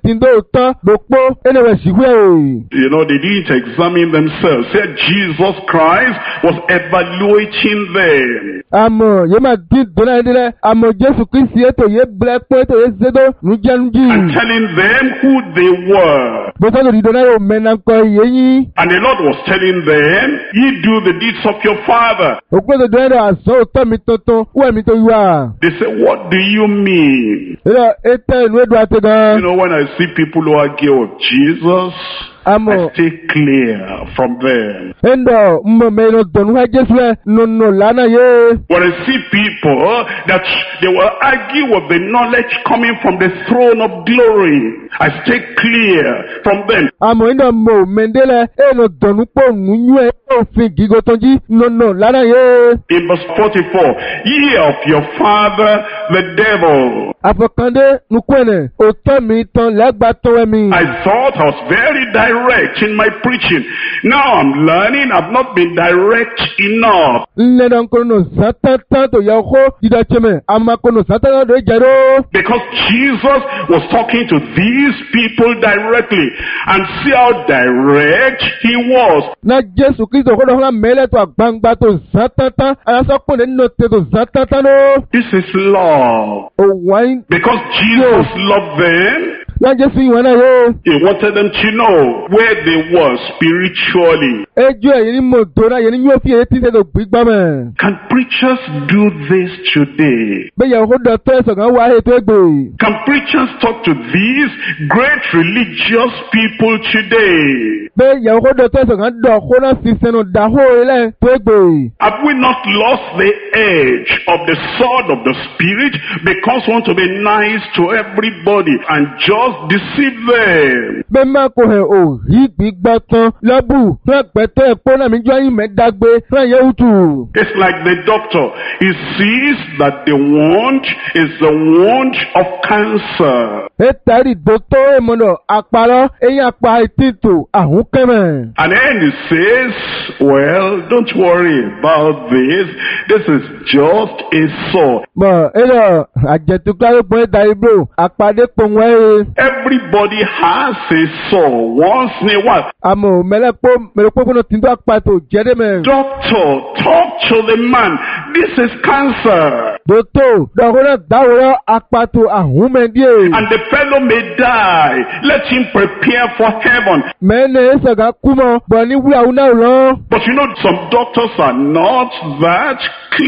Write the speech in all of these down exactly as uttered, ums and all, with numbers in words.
tindo tán gbogbo enewe sigwe. You know, they didn't examine themselves. Said Jesus Christ was evaluating them. Amo yema di dona dire amo Jesu Kristi eto ye black po eto ye zedo nujanji. And telling them who they were. Bosa do dona yo menanko yeyi. And the Lord was telling them, ye do the deeds of your father. Okwe do dona aso to mi toto uwe mi to yuwa. They say, what do you mean? Ela ete nwe do atega. You know, when I see people who argue with Jesus, Amo. I stay clear from them. Endo mmeno donu ha Jesu no no lana ye. When I see people that they will argue with the knowledge coming from the throne of glory, I stay clear from them. Amo endo mo mendele eno donu po munyu e ofin gigotonji no no lana ye. In verse forty-four, ye of your father the devil. Afokande nukwene otomi ton legba ton emi. I thought I was very direct in my preaching. Now I'm learning I've not been direct enough. Nledan kono satata to yaho didacheme amakono satata do jaro. Because Jesus was talking to these people directly, and see how direct he was. Na Jesu Kristo ko do mele to agbangba to satata aso ko no te to satata no. This is love. O wine Because Jesus loved them, na Jesu yiwana ye. he wanted them to know where they were spiritually. Ejo e ni mo dora ye ni yo fi e ti se do gbigba me. Can preachers do this today? Be ya ho do to so kan wa he to egbe. Can preachers talk to these great religious people today? Be ya ho do to so kan do ho na si se no da ho ele to egbe. Have we not lost the edge of the sword of the Spirit because we want to be nice to everybody and just deceive them? Be ma ko he o ri gbigba tan labu fun pete epo na mi jo yin me dagbe fun ye utu. It's like the doctor. He sees that the wound is the wound of cancer. E tari doto e mono aparo eyin apa itito ahun keme. And then he says, well, don't worry about this. This is just a sore. Bo elo ajetu klaro po dari bro apade ponwe. Everybody has a sore once in a while. Amo melepo melepo no tindo apato jede me. Doctor, talk to the man. This is cancer. Doto dahora dahora apato ahun me die. And the fellow may die. Let him prepare for heaven. Mene saga kumo bo ni wula una lo. But you know, some doctors are not that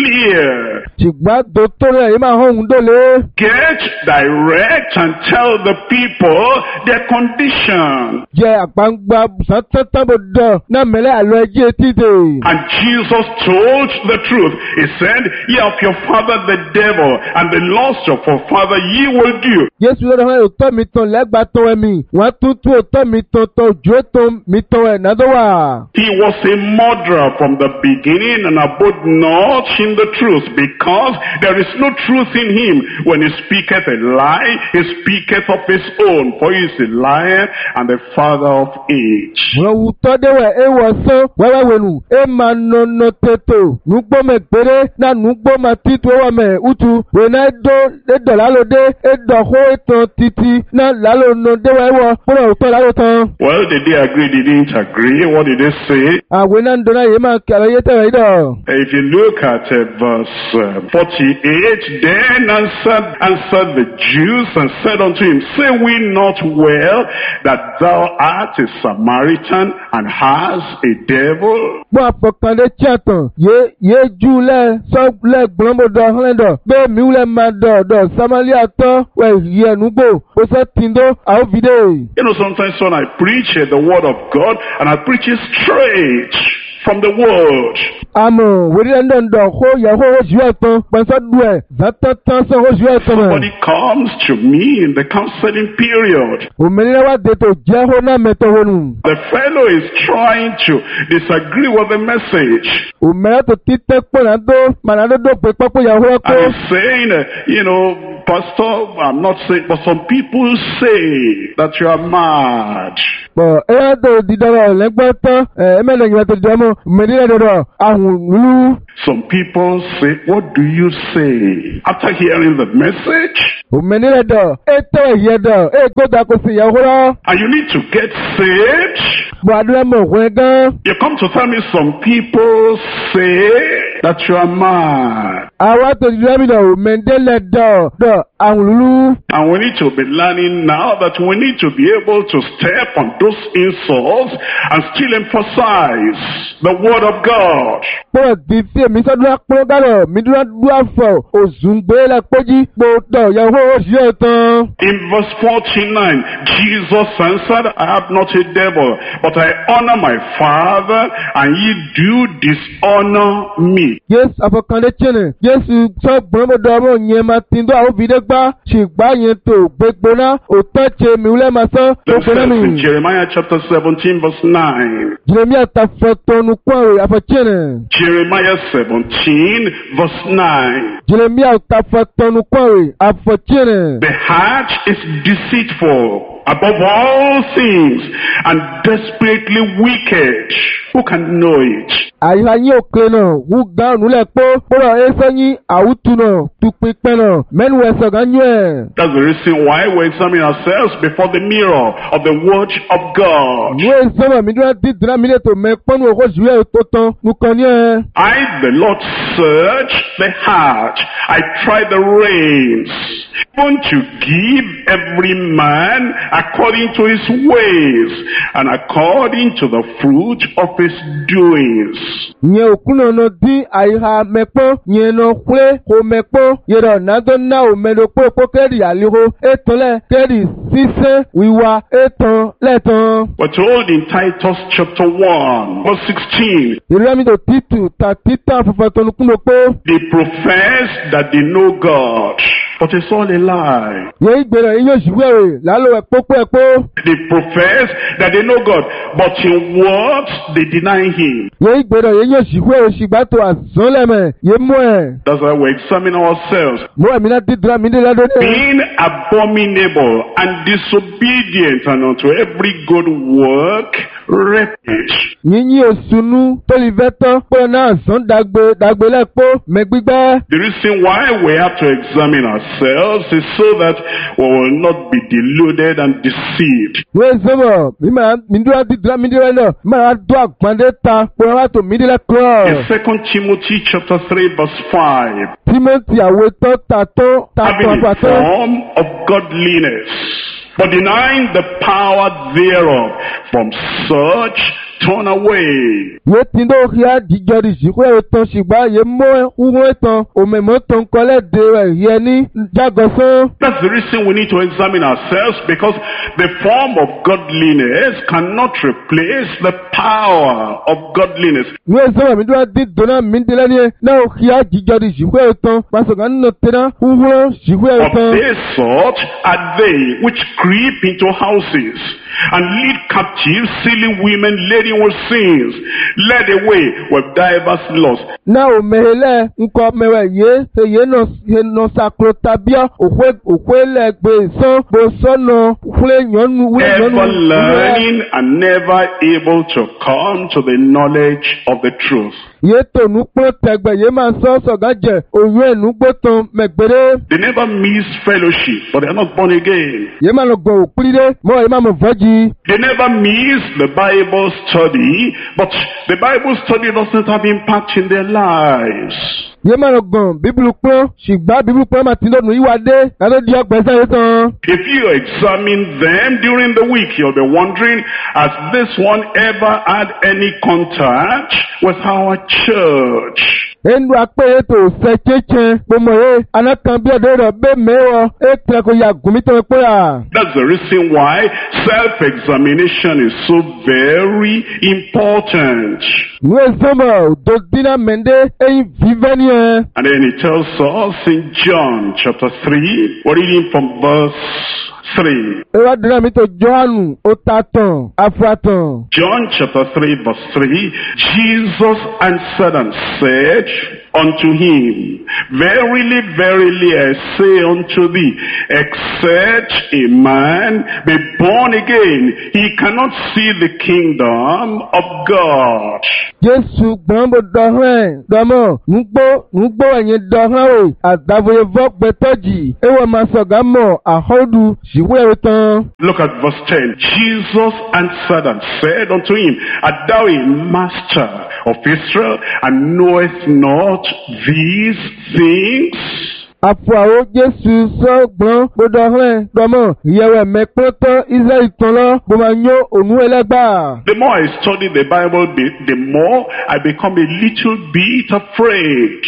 clear. Chigba doto re ma hon dole. Get direct and tell the people their condition. Je agbangba satata bodo na mele alo eje tite. And Jesus told the truth. He said, ye of your father the devil, and the lust of your father ye will do. Yesu lo ha oto mi ton legba ton emi. Wa tutu oto mi ton to jo ton mi ton e na do wa. He was a murderer from the beginning and abode not in the truth, because there is no truth in him. When he speaketh a lie, he speaketh of his own, for he is a liar and the father of it. Wo uto de we e wo so wewe wenu e ma no no teto. Nugbo me gbere na nugbo ma titu wa me utu. We na do de do lalo de e do ho etan titi na lalo no de we wo pro uto lalo tan. Well, did they agree? They didn't agree. What did they say? Ah we na ndo na ye ma kala ye te we do. If you look at uh, verse uh, forty-eight, then answered, answered the Jews and said unto him, say we not well that thou art a Samaritan and hast a devil? Bo apokande chatan ye ye jule so le gbombo do hlendo be mi ule ma do do Samaria to we ye nugbo o se tindo a o vide. You know, sometimes when I preach uh, the word of God and I preach it straight from the word, Amo we ndo ndo ho ye ho ho ju etan penso due zatatan so ho ju etan. somebody comes to me in the counseling period. O menira wa de to je ho na meto honu. The fellow is trying to disagree with the message. O mera to tite po na do manado do pe papo ya ho ko. And he's saying, uh, you know, Pastor, I'm not saying, but some people say that you are mad. Bo e do di do legbo tan e me le yin to do mo menira do do ahun lu. Some people say, what do you say? After hearing the message, òmìnira dọ̀ ètò ẹ̀yẹ dọ̀ ègbódà kò sì yẹ kúrọ́. And you need to get saved. bọ̀ àdúrà mọ̀ òkú ẹ̀ gan. You come to tell me some people say that you are mad. àwa tó di lẹ́mí dọ̀ òmìnira dọ̀ dọ̀ àwọn lulú. And we need to be learning now that we need to be able to step on those insults and still emphasize the word of God. bọ́ọ̀ di sí èmi sọ́dún àpọ́n gàdọ̀ mi dúró dúró àfọ̀ òzùngbé lẹ́pọ́jì gbọ́dọ̀ yẹ owó oṣù yẹn tán. In verse forty-nine, Jesus answered, I have not a devil, but I honor my Father, and ye do dishonor me. Jésù àfọkàndé tiẹ̀nẹ̀ Jésù sọ gbọ́nbọ̀dọ̀ ọmọ yẹn máa ti dọ́ àwọn òbíde gbá ṣùgbà yẹn tó gbégbóná òtọ́ ṣe mìíràn máa sọ That gbégbóná says mi. in Jeremiah chapter seventeen verse nine. Jeremia tafọ tọnu kúrò àfọ̀tiẹ̀nẹ̀. Jeremiah seventeen verse nine. Jeremia tafọ tọnu kúrò àfọ̀tiẹ̀nẹ̀. The heart is deceitful above all things and desperately wicked. Who can know it? Àyíká yín òkè náà wú gan nulẹ̀ pé kpọ́dọ̀ ẹsẹ̀ yín àwùtú náà tukpi pẹ́ náà mẹ́nu ẹsẹ̀ gan yún ẹ̀. That's the reason why we examine ourselves before the mirror of the word of God. Nú ẹsẹ̀ mi dúró di dùnà mi lè tó mẹ́ pọ́nú òkò jù ẹ̀ tó tán nukọ̀ ní ẹ̀. I, the Lord, search the heart. I try the reins, even to give every man according to his ways and according to the fruit of his doings. Nye òkú náà nọ dín àyíká mẹ́pọ́n yẹn nọ kúlé kò mẹ́pọ́n yẹrọ nàdó náà ò mẹ́lò pé kó kẹ́rì àlìkò ètò lẹ̀ kẹ́rì sísẹ́ wíwá ètò lẹ́tàn. We're told in Titus chapter one verse sixteen. Ìrẹ́mìtò títù tà títà fúnfẹ́ tó nukú ló pé. They profess that they know God, but it's all a lie. Yẹ ìgbèrè iyọ̀ ṣùgbọ́n rẹ̀ lálọ́ ẹ̀ pópó ẹ̀ pé. They profess that they know God, but in words they deny Him. Yẹ ìgbèrè iyọ̀ ṣùgbọ́n rẹ̀ ṣùgbọ́n tó àzán lẹ́mẹ̀ yẹ mú ẹ̀. That's why we examine ourselves. Mú ẹ̀mí náà dídúrà mí dé ládọ́ ní. Being abominable and disobedient and unto every good work, reproach. Yíyí òsùnú tó lè fẹ́ tán pé náà zán dàgbé dàgbé lẹ́pọ̀ mẹ́gbígbẹ́. The reason why we have to examine ourselves is so that we will not be deluded and deceived. Wé sọ́mọ̀ mi máa mi dúró dídúrà mí dé lẹ́nà máa dún àgbàdé ta pé wọ́n á tó mí dé lẹ́kọ̀ọ́. In Second Timothy chapter three verse five. Timothy àwòtọ́ tàtó Having tàtó a àpàtó. form of godliness, but denying the power thereof, from such turn away. Yé tí ndó hìá jíjọ di ṣìkú ẹ̀ tán ṣùgbọ́n yé mọ́ wúwọ́ tán òmèmọ́ tán kọ́lẹ̀ dé rẹ̀ yẹ ní jágọ̀sán. That's the reason we need to examine ourselves, because the form of godliness cannot replace the power of godliness. Wé sọ́mọ̀ mi dúró dín dùnà mí dé lẹ́ni ẹ̀ náà hìá jíjọ di ṣìkú ẹ̀ tán pàṣẹkà nínú tẹ́ná wúwọ́ ṣìkú ẹ̀ Of tán. this sort are they which creep into houses and lead captive silly women laden with sins, led away with divers lusts. Náà ò mẹ́hẹ́lẹ́ ńkọ mẹ́wẹ̀ yé ṣe yé nọ sàkóso tàbíọ́ òkú òkú ẹlẹ́gbẹ̀ẹ́ sán bó sọ́nà wúlé yọ̀nù wúlé yọ̀nù. Ever learning and never able to come to the knowledge of the truth. Yé tònú pọ́n tẹ̀gbẹ̀ yé máa sọ sọ̀gá jẹ òun ẹ̀nú gbótan mẹ̀gbẹ́rẹ́. They never miss fellowship, but they are not born again. Yé máa lọ gbọ̀ òkúrídé mọ́ ẹ̀ máa mọ̀ fọ́jì. They never miss the Bible study, but the Bible study doesn't have impact in their lives. Yé máa lọ gàn bíbélù pọ́n ṣùgbọ́n bíbélù pọ́n máa ti lọ́nu yíwá dé kátó di ọgbẹ́ sáré tán. If you examine them during the week, you'll be wondering, has this one ever had any contact with our church? Enu akpé ètò ṣe kéèké gbọmọ yé anákan bí ọdẹ rẹ bẹ́ẹ̀ mẹ́wọ́ ètò kò yà gùnmí tó ń pè à. That's the reason why self-examination is so very important. Nwe sọmọ òdo dínà mẹ́ndé ẹyin fífẹ́ ni ẹ. And then it tells us in John chapter three, we're reading from verse three. Ewa dínà mi tó Jọ́hánù ó ta tàn afra tàn. John chapter three verse three, Jesus answered and said, unto him, verily, verily, I say unto thee, except a man be born again, he cannot see the kingdom of God. Jésù gbọ́n bó dọ̀hán dọ́mọ̀ nùgbó nùgbó ẹ̀yìn dọ̀hán o àdàbòye vọ́ gbẹtọ́jì ewé máa sọ̀gá mọ̀ àhọ́dù ṣìwé ẹ̀rọ tán. Look at verse ten. Jesus answered and said unto him, art thou a master of Israel, and knowest not these things? Àpò àwọn Jésù sọ́gbọ́n bó dọ̀hán dọ́mọ̀ ìyẹ̀wò mẹ́pẹ́tọ́ Ísírẹ́lì tán lọ bó máa yó ònú ẹlẹ́gbàá. The more I study the Bible, the, the more I become a little bit afraid.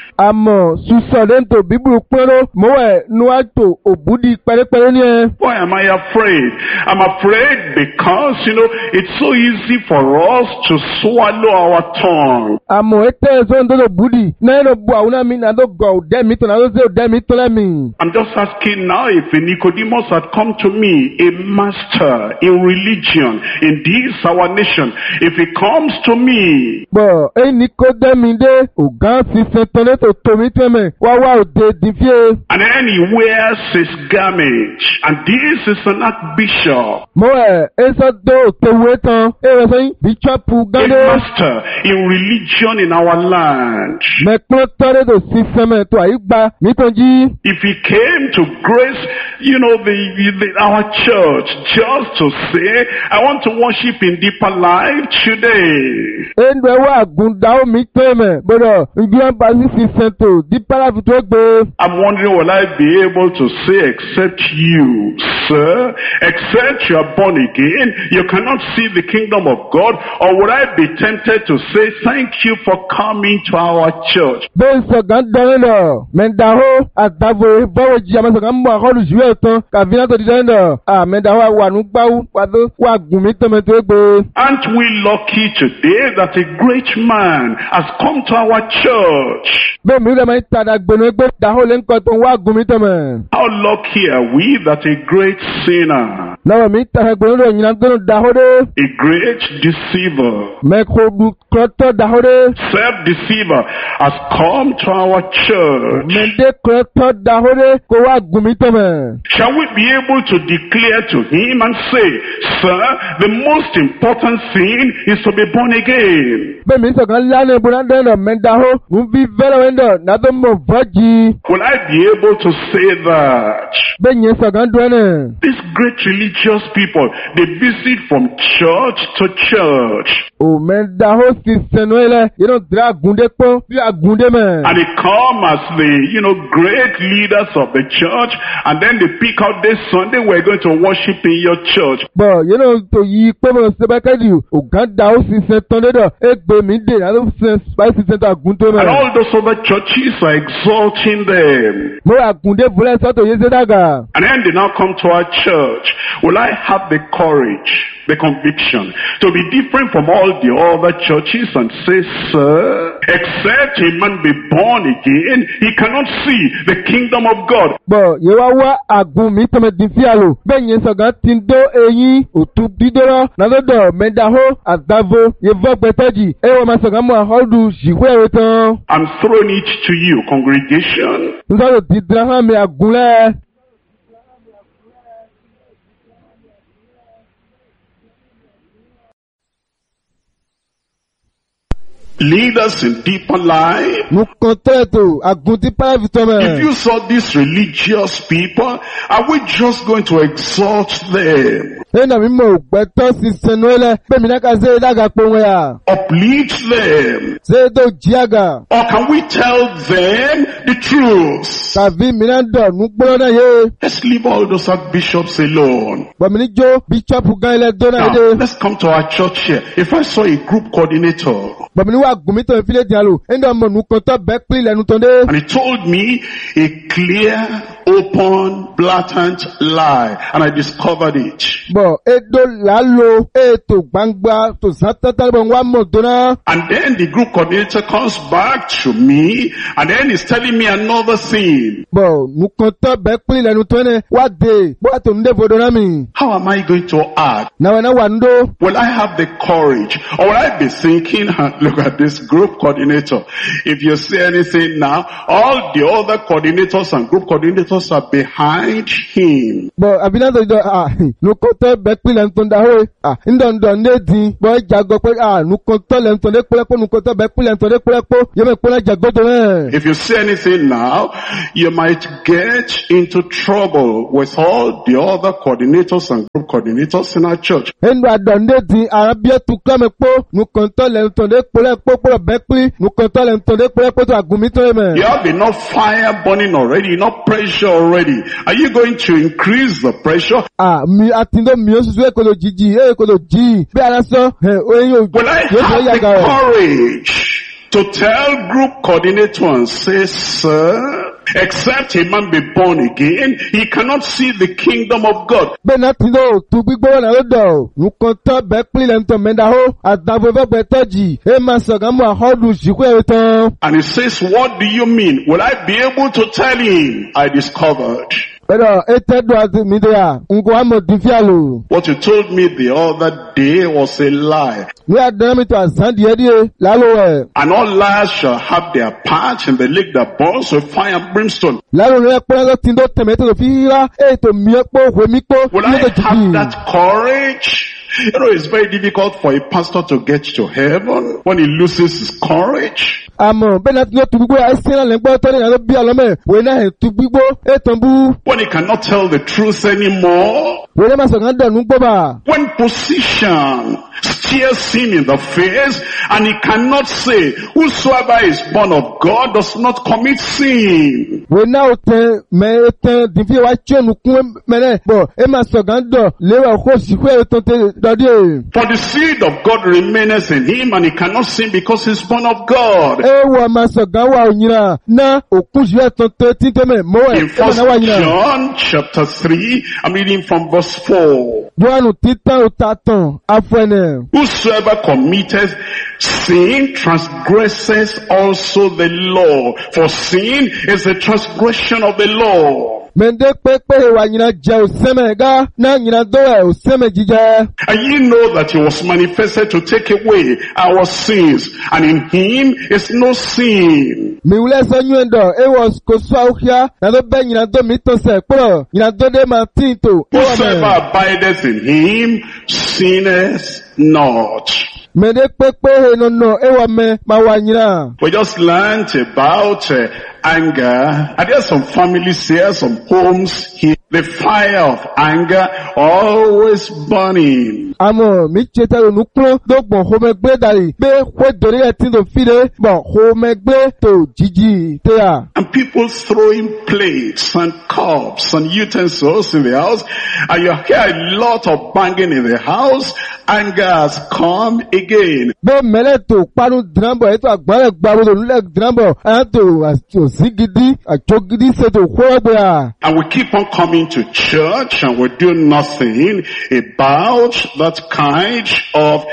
Àmọ́ sùsọ̀dẹ́ntò bíbélù pẹ́rọ mọ́wẹ́ nuwàtò òbúdi pẹ́rẹ́pẹ́rẹ́ ní ẹ. Why am I afraid? I'm afraid because, you know, it's so easy for us to swallow our tongue. Àmọ́ ètò ẹ̀sọ́ ń dọ́dọ̀ búdi náà ló bu àwọn àmì náà ló gọ̀ ọ̀dẹ́ mi tó náà ló ṣe ọ̀dẹ́ mi tó lẹ́mì. I'm just asking now if Nicodemus had come to me, a master in religion, in this our nation, if he comes to me. Bọ̀ ẹ́ Nikodẹ́mi dé ògán fífẹ́ tọ́lẹ́ tó tómi tẹ́mẹ̀ wá wá òde dìfíẹ́. And then he wears his garment, and this is an archbishop. Mo ẹ̀ ẹ́ sọ dé òtẹ̀wé tán ẹ rẹ̀ sẹ́yìn bíṣọ́pù A gánde. master in religion in our land. Mẹ̀kúnlẹ̀ tọ́lẹ́ tó sí fẹ́mẹ̀ tó àyígbá nítọ́jú. If he came to grace, you know, the, the our church, just to say, I want to worship in deeper life today. Ẹ ń dọ̀ ẹwọ́ àgùndà omi tẹ́mẹ̀ gbọ́dọ̀ ìgbé wọn bá sí fi sẹ́ńtò dípàlà fi tó gbé. I'm wondering, will I be able to say, except you, sir, except you are born again, you cannot see the kingdom of God? Or would I be tempted to say, thank you for coming to our church? Bẹ́ẹ̀ sọ̀gán dọ́rin lọ, mẹ́ndàhó àtàbò bọ́wọ̀ jí àmọ́ sọ̀gán mú àkọlù jùlọ tán, kàfínà tó di dọ́rin lọ, àmẹ́ndàhó wà ní gbáwó, wàdó wà gùn mí tọ́mẹ tó gbé. Aren't we lucky today that a great man has come to our church? Bẹ́ẹ̀ mi rẹ̀ máa ń tàdà gbẹ̀nu ẹgbẹ́ dàhó lé ńkọ tó ń wá gùn mí tọ́mẹ. How lucky are we that a great sinner, Lọ́wọ́ mi tàdà gbẹ̀nu rẹ̀ yìnyín gbẹ̀nu dàhó dé. a great deceiver, Mẹ́kọ̀ọ́dù kọ́tọ́ dàhó dé. self-deceiver has come to our church? Mẹ́ndé kọ́tọ́ dàhó dé kó wá gùn mí tọ́mẹ. Shall we be able to declare to him and say, sir, the most important thing is to be born again? Bẹ́ẹ̀ mi sọ̀gán lánàá ìbúná dọ́rin lọ mẹ́ndàhó ń fi fẹ́rẹ̀ wẹ́ndọ̀ nàdó mọ̀ fọ́jì. Will I be able to say that? Bẹ́ẹ̀ yẹn sọ̀gán dọ́rin. These great religious people, they visit from church to church. O mẹ́ndàhó sì sẹ́nu ẹlẹ́ yìí ló dira àgùndé pọ́n bí àgùndé mẹ́. And they come as the, you know, great leaders of the church, and then they pick out this Sunday, we're going to worship in your church. Bọ̀ yìí ló tó yí pé mo sẹ́bẹ́kẹ́dì ògàndàhó sì sẹ́ tán dédọ̀ égbè mí dè náà ló sẹ́ báyìí sì sẹ́ tó àgùndé mẹ́. And all those other churches are exalting them. Mo àgùndé fúnlẹ̀ sọ́tò yé sẹ́dàgà. And then they now come to our church. Will I have the courage, the conviction, to be different from all the other churches and say, sir, except a man be born again, he cannot see the kingdom of God? Bọ̀ yìí wá wá àgùn mi tọ́mẹ dín sí àlò. Bẹ́ẹ̀ yẹn sọ̀gán ti ń dó eyín òtún dídọ́rọ́ nàdọ́dọ̀ mẹ́ndàhó àdàbò yẹ̀fọ́ gbẹtọ́jì. Ẹ wọ́n máa sọ̀gán mọ́ àhọ́dù ṣìwé ẹ̀rọ tán. I'm throwing it to you, congregation. Nsọ́dọ̀ dídá hàn mi àgúnlẹ̀. Leaders in deeper life. Mo kàn tẹ́ẹ̀tò àgùn tí pàrọ̀fì tọ́mẹ̀. If you saw these religious people, are we just going to exalt them? Ẹnà mi mọ̀ ògbẹ́tọ́ sí sẹ́nu ẹlẹ́. Bẹ́ẹ̀mi náà ká ṣe é dàgà pé wọ́n yà. Uplift them? Ṣé é tó jí àgà? Or can we tell them the truth? Tàbí mìíràn dọ̀ nú gbọ́dọ̀ náà yé. Let's leave all those archbishops alone. Bọ̀mí ní jó bíṣọ́pù gan ilẹ̀ dọ́nà Now, èdè. let's come to our church here. If I saw a group coordinator Bọ̀mí ní wà gùn mí tọ̀ ìfilẹ̀ dìá lò. Ẹnà ọmọ nù kan tọ́ bẹ́ẹ̀ pín ilẹ̀ nu tán dé. and he told me a clear, open, blatant lie, and I discovered it. Bọ̀ bọ̀ edo làálò ètò gbangba tó sátátá bọ̀ wá mọ̀ dọ́nà. And then the group coordinator comes back to me and then he's telling me another thing. Bọ̀ nukọ̀tọ̀ bẹ́ẹ̀ pín lẹ́nu tó ní wá dé bó a tó ń dé fòdò náà mi. How am I going to act? Nàwọn náà wà ń dó. Will I have the courage or will I be thinking, look at this group coordinator. If you say anything now, all the other coordinators and group coordinators are behind him. Bọ̀ àbínà tó jọ à nukọ̀tọ̀ bẹ́ẹ̀ pín lẹ́nu tó ń dáhùn à ńdọ̀ndọ̀ ní èdè bọ̀ ìjàgọ̀ pé à nukọ̀tọ̀ lẹ́nu tó ń dé pẹ́lẹ́pọ̀ nukọ̀tọ̀ bẹ́ẹ̀ pín lẹ́nu tó ń dé pẹ́lẹ́pọ̀ yẹ́n mi pẹ́lẹ́ jàgbọ́dọ̀ náà. If you say anything now, you might get into trouble with all the other coordinators and group coordinators in our church. Enu adonde di arabia tu kame po nukọ̀tọ̀ lẹ́nu tó ń dé pẹ́lẹ́pọ̀ pọ̀ bẹ́ẹ̀ pín nukọ̀tọ̀ lẹ́nu tó ń dé pẹ́lẹ́pọ̀ tó àgùnmí tó yẹ mẹ́. You have enough fire burning already, enough pressure already. Are you going to increase the pressure? Ah, mi atindo mi osusu ekolo jiji, ekolo ji. Bí ara sọ, ẹ̀ oyin yóò Will I have the courage to tell group coordinator and say, sir, except a man be born again, he cannot see the kingdom of God. Bẹ́ẹ̀ náà ti lọ tu gbígbó wọn lọ dọ̀. Nukọ̀tọ̀ bẹ́ẹ̀ pín lẹ́nu tó mẹ́ta hó. Àdàbọ̀bẹ̀ bẹ́ẹ̀ tọ́jì. Ẹ máa sọ̀gá mú àhọ́dù ṣìkú ẹ̀rọ tán. And he says, what do you mean? Will I be able to tell him? I discovered. Bẹ́ẹ̀ ètò ẹ̀dùn àti mídíà. Nǹkan àmọ̀ dìfíà lò. What you told me the other day was a lie. Ní àdánù mi tó àsán díẹ̀ díẹ̀ lálọ́ ẹ̀. And all liars shall have their part in the lake that burns with fire and brimstone. Lálọ́ rẹ̀ pẹ́lẹ́gọ́ tí ń dó tẹ̀mẹ́ tó fi híra. Ètò mìíràn pọ̀ òwe mi pọ̀. Will I have that courage? You know, it's very difficult for a pastor to get to heaven when he loses his courage. Àmọ́ bẹ́ẹ̀ náà ti lọ tu gbígbó àìsí náà lẹ́gbọ́ tọ́lẹ̀ náà ló bí àlọ́mẹ̀. Wèé náà ẹ̀ tu gbígbó ètò ń bú. When he cannot tell the truth anymore. Wèé náà máa sọ̀gá dọ̀nù gbọ́bà. When position stares him in the face and he cannot say, whosoever is born of God does not commit sin. Wèé náà ò tẹ mẹ́ tẹ dìfí wa tí ònù kún mẹ́rẹ̀ bọ̀ ẹ máa sọ̀gá dọ̀ léwà kó sìkú ẹ̀ tó tẹ dọ̀dí. For the seed of God remaineth in him and he cannot sin because he's born of God. Ẹ wà máa sọ̀gá wà òyìnbá náà òkú sí ẹ̀ tó tẹ tí tẹ́mẹ̀ mọ́ ẹ̀ In ẹ̀ First náà wà òyìnbá. John chapter three, I'm reading from verse four. Jọ́nù títàn òtà tàn afẹ́nẹ̀. Whosoever committeth sin transgresses also the law. For sin is the transgression of the law. Mende pépé wa nyina jẹ òsèmè gá náà nyina dọ́wẹ̀ òsèmè jíjẹ. And ye know that he was manifested to take away our sins, and in him is no sin. Mi wulẹ̀ sọ nyúwẹ̀ dọ̀ e wọ kòsó àwòkíá nàdó bẹ́ nyina dó mi tó sẹ̀ kúrò nyina dó dé máa tí tó. Whosoever abideth in him sinneth not. Mende pépé henono e wọ mẹ ma wà nyina. We just learned about uh, anger. And there's some families here, some homes here. The fire of anger always burning. Àmọ́ mi tse ta lónú kúrò tó gbọ̀n xɔmɛgbé dàrí pé xɔ dòrí ẹ̀ tí tó fi dé bọ̀ xɔmɛgbé tó jíjí tó yà. And people throwing plates and cups and utensils in the house. And you hear a lot of banging in the house. Anger has come again. Bẹ́ẹ̀ mẹ́lẹ̀ tó kpanu dìrẹ́bọ̀ ètò àgbọ̀nrẹ̀ gbàgbọ́ tó nílẹ̀ dìrẹ́bọ̀ ẹ̀ tó òsì gidi àtso gidi ṣe tó xɔgbẹ́ à. And we keep on coming to church and we do nothing about that kind of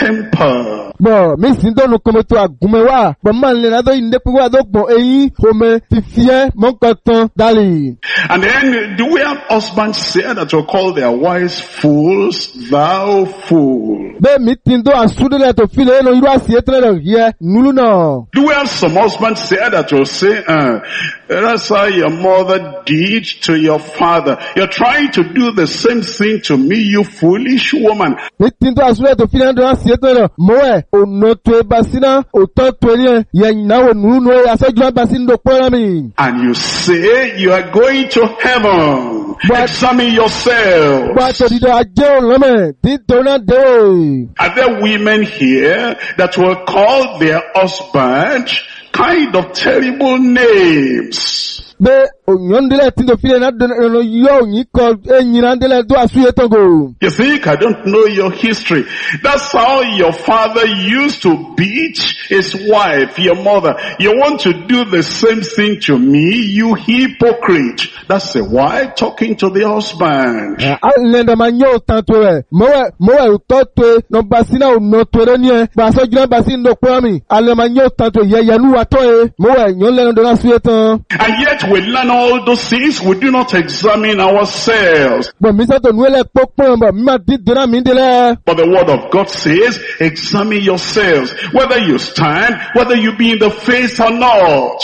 temper. Bọ̀ mi sì ń dọ́nu kọ́mọ tó àgùnmẹ́ wá. Bọ̀ máa ń lè nàdó yìí ndépé wá tó gbọ̀n eyín xɔmẹ fífiẹ́ mọ́kàn tán dálì. And then do we have husbands here that will call their wives fools, thou fool? Bẹ́ẹ̀ mi ti ń dó àsúdílẹ̀ tó fi lè lọ irú àsìyẹ́ tẹ́lẹ̀ rẹ̀ yẹ nulu náà. Do we have some husbands here that will say, uh, that's how your mother did to your father. You're trying to do the same thing to me, you foolish woman. Mi ti ń dó àsúdílẹ̀ tó fi lè lọ àsìyẹ́ tẹ́lẹ̀ rẹ̀ mọ́ ẹ̀ ònà tó ẹ bá sí náà òtọ́ tó ẹ ní ẹ̀ yẹn náà nulu nù ẹ̀ àṣẹ́jú ẹ̀ bá sí ní dòpọ́ mi. And you say you are going to heaven. But examine yourself. Bọ́ àtòdìdọ̀ ajé òlọ́mẹ̀ tí tó náà dé. Are there women here that will call their husband kind of terrible names? be onyondele tindo file na no yo nyiko enyirandele do asuye tongo. You think I don't know your history? That's how your father used to beat his wife, your mother. You want to do the same thing to me, you hypocrite. That's the wife talking to the husband. Alenda manyo tantwe. Mowe mowe utotwe no basina unotwe nie. Baso jina basi no kwami. Ale manyo tantwe ye yanu atoe. Mowe nyonle no dona suyetan. And yet we learn all those things, we do not examine ourselves. But the word of God says, examine yourselves, whether you stand, whether you be in the faith or not.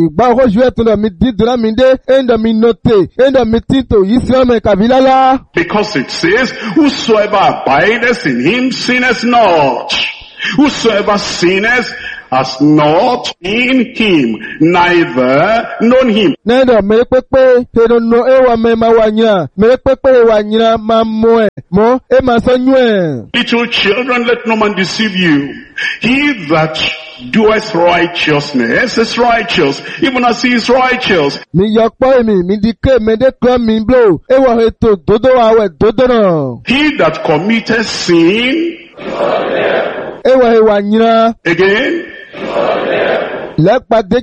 Because it says, whosoever abideth in him sinneth not. Whosoever sinneth has not in him, neither known him. Neither me pepe, he don't know ewa me mawanya, me pepe wanya mamoe, mo e masanywe. Little children, let no man deceive you. He that doeth righteousness is righteous, even as he is righteous. Mi yakpo mi, mi dike, me dekla mi blow, ewa heto dodo awe dodo no. He that committeth sin, ewa ewa nyina. Again, you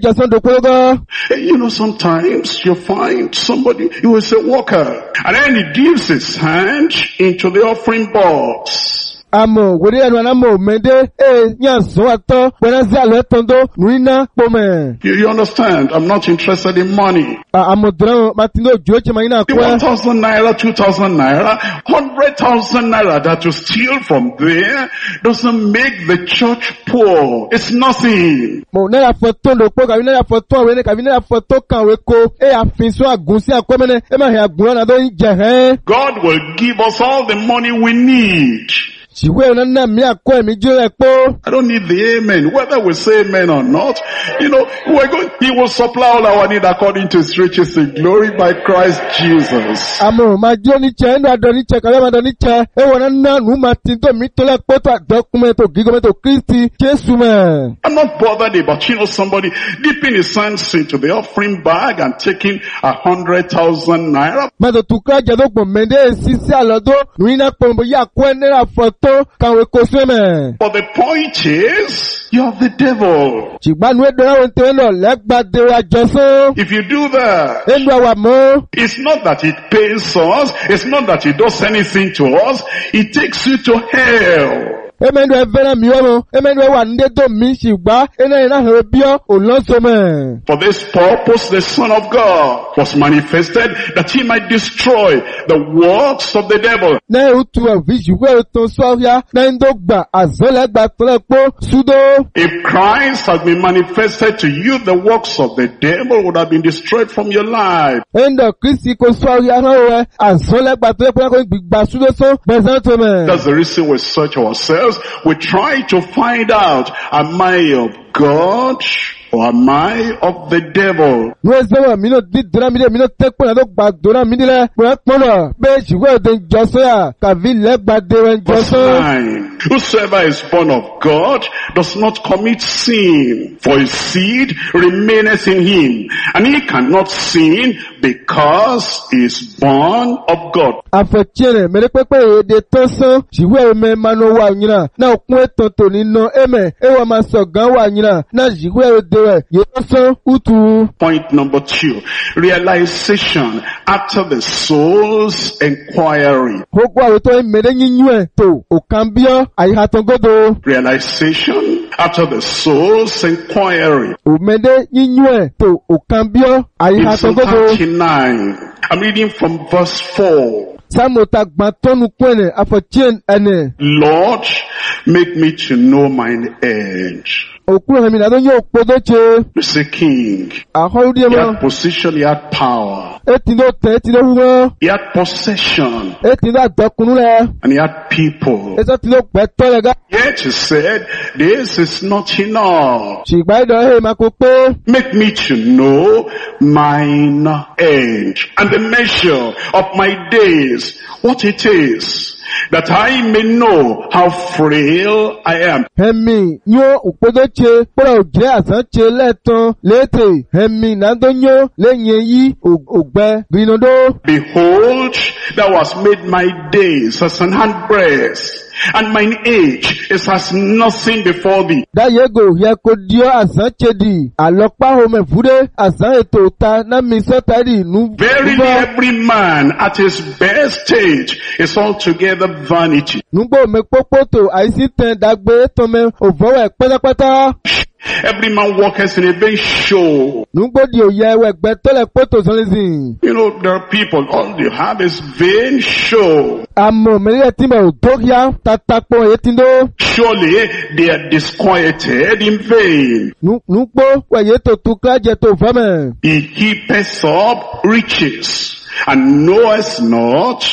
know, sometimes you find somebody, you will say, Walker, and then he gives his hand into the offering box. Amo, wede amo mende e nyanso ato wena zalo tondo nuina pome. You, you understand? I'm not interested in money. Amo drama matindo joche maina kwa. one thousand naira, two thousand naira, one hundred thousand naira that you steal from there doesn't make the church poor. It's nothing. Mo na foto ndo po kabina ya foto wene kabina ya foto kan weko e afinso agunsi akomene e ma he agun na do nje. God will give us all the money we need. I don't need the amen. Whether we say amen or not, you know, we're going, he will supply all our need according to his riches in glory by Christ Jesus. I'm not bothered about, you know, somebody dipping his hands into the offering bag and taking a hundred thousand naira. But the point is, you're the devil. If you do that, it's not that it pays us, it's not that it does anything to us, it takes you to hell. For this purpose the Son of God was manifested, that he might destroy the works of the devil. If Christ has been manifested to you, the works of the devil would have been destroyed from your life. That's the reason we search ourselves. We try to find out, am I of God or am I of the devil? Verse nine. Whosoever is born of God does not commit sin, for his seed remaineth in him, and he cannot sin because he is born of God. Point number two, realization after the soul's inquiry. Realization after the soul's inquiry. In Psalm thirty-nine, I'm reading from verse four. Lord, make me to know mine end. Mister King, he had position, he had power, he had possession, and he had people. Yet he said, this is not enough. Make me to know mine end and the measure of my days, what it is. that I may know how frail I am. Hemi nyo ukpodoche pora ojre asanche leton lete hemi nandonyo lenye yi ogbe grinodo. Behold, thou hast made my days as an handbreadth, and mine age is as nothing before thee. Da yego ya kodio asanche di alokpa home fude asan eto ta na misota di nu. Verily every man at his best stage is altogether vanity. Nugbo me popoto aisi ten dagbe tome ovowe pátápátá. Every man walketh in a vain show. Nugbo di oye ewe gbe tole poto zonlizin. You know, there are people, all they have is vain show. Amo mele timbe odokia tatakpo yetindo. Surely they are disquieted in vain. Nugbo weye to tukla je to vame. He heapeth up riches, and knoweth not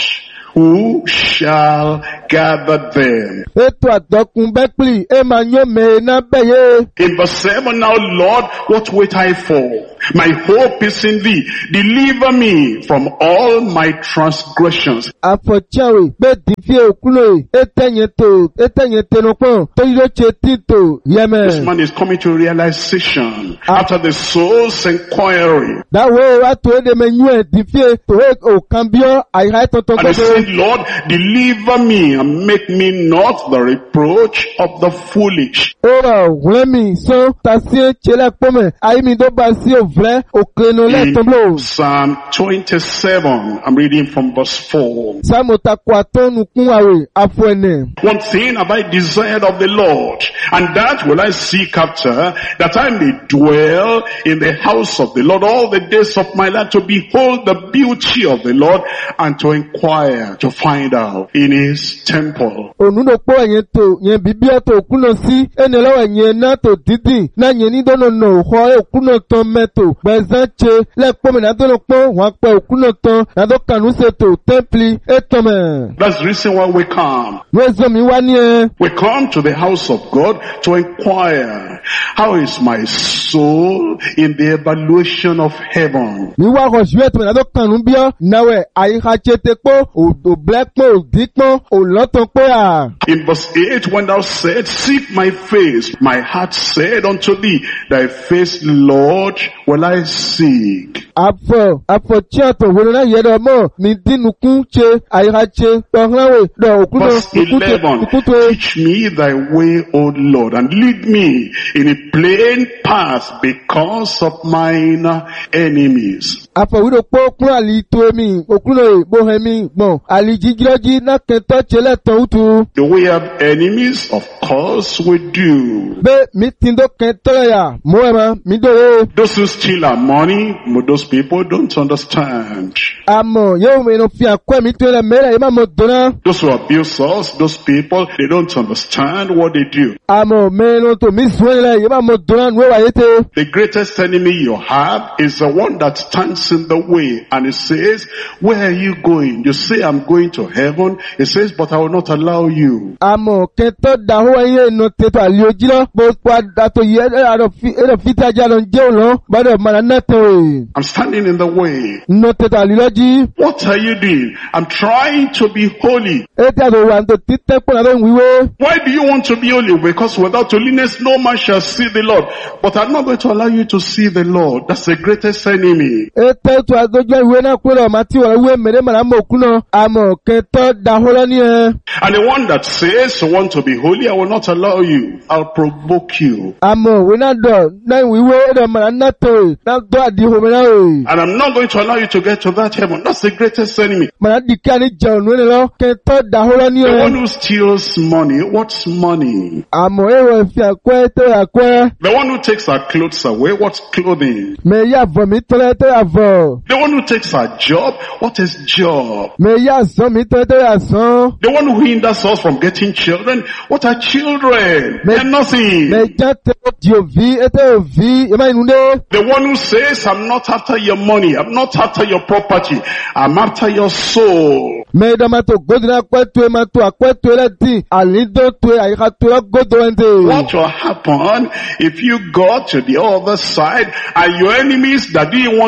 who shall gather them. Eto adokun bekli e ma nyo me na beye. In verse seven, now Lord, what wait I for? My hope is in thee. Deliver me from all my transgressions. Afochawe be difie okuno etenye to etenye tenopon to yo chetito yeme. This man is coming to realization after the soul's inquiry. That way what to de menue difie to e o cambio ai ha tonton And he ko. said, Lord, deliver me and make me not the reproach of the foolish. Ora wlemi so tasie chele pome ai mi do ba si o vle o kleno le tomblo. In Psalm twenty-seven, I'm reading from verse four. Samota kwato nukun awe afuene. One thing have I desired of the Lord, and that will I seek after, that I may dwell in the house of the Lord all the days of my life, to behold the beauty of the Lord, and to inquire, to find out in his temple. Onuno po yen to yen bibia to okuno si enelo yen na to didi na yen ni dono no ho okuno to meto bezanche le pome na dono po wa pe okuno to na do kanu se to templi etome. That's the reason why we come. Wezo mi wani e. We come to the house of God to inquire, how is my soul in the evaluation of heaven? Mi wa ko jwe to na do kanu bia nawe ai ha chete po o do black po o dik po o loton po ya. In verse eight, when thou said, seek my face, my heart said unto thee, thy face, Lord, will I seek. Afo afo chato wona na yedo mo mi dinukun che ai ha che to hanwe do okuno Verse eleven, teach me thy way, O Lord, and lead me in a plain path because of mine enemies. Afo wido po kun ali to mi okuno bo hemi gbon ali jigiroji na kento chele ton utu. Do we have enemies? Of course we do. Be mi tindo kento ya mo ema mi do. Those who steal our money, those people don't understand. Amo yo me no fi akwa mi to le mera ema mo dona. Those who abuse us, those people, they don't understand what they do. Amo me no to mi swele ema mo dona nwe wa yete. The greatest enemy you have is the one that stands in the way, and it says, where are you going? You say, I'm going to heaven. It says, but I will not allow you. Amo kento da ho ye no te to ali ojilo bo kwa da to ye ado fi ado fita ja lo nje lo ba do mana na to. I'm standing in the way. No te to ali loji. What are you doing? I'm trying to be holy. E ta do wan to tite po na do wiwe. Why do you want to be holy? Because without holiness, no man shall see the Lord. But I'm not going to allow you to see the Lord. That's the greatest enemy. E te to adojo iwe na kuro mati wa we mere mara mo kuno. Amo kento da ho lo ni e. And the one that says, I want to be holy, I will not allow you. I'll provoke you. Amo we na do na wiwe do mara na to na do adi ho me na o. And I'm not going to allow you to get to that heaven. That's the greatest enemy. Mara dikani je no lo kento da ho lo ni The e. one who steals money, what's money? Amo e wo fi akwe to akwe. The one who takes our clothes away, what's clothing? Me ya vo mi to le to avo. The one who takes our job, what is job? Me ya so mi to to ya so. The one who hinders us from getting children, what are children? They're nothing. Me ja te di ovi ete ovi e ma inunde. The one who says, I'm not after your money, I'm not after your property, I'm after your soul. Me da ma to godina kwetu e ma to akwetu ele di alido to e ayika to e godo ente. What will happen if you go to the other side and your enemies that didn't want you to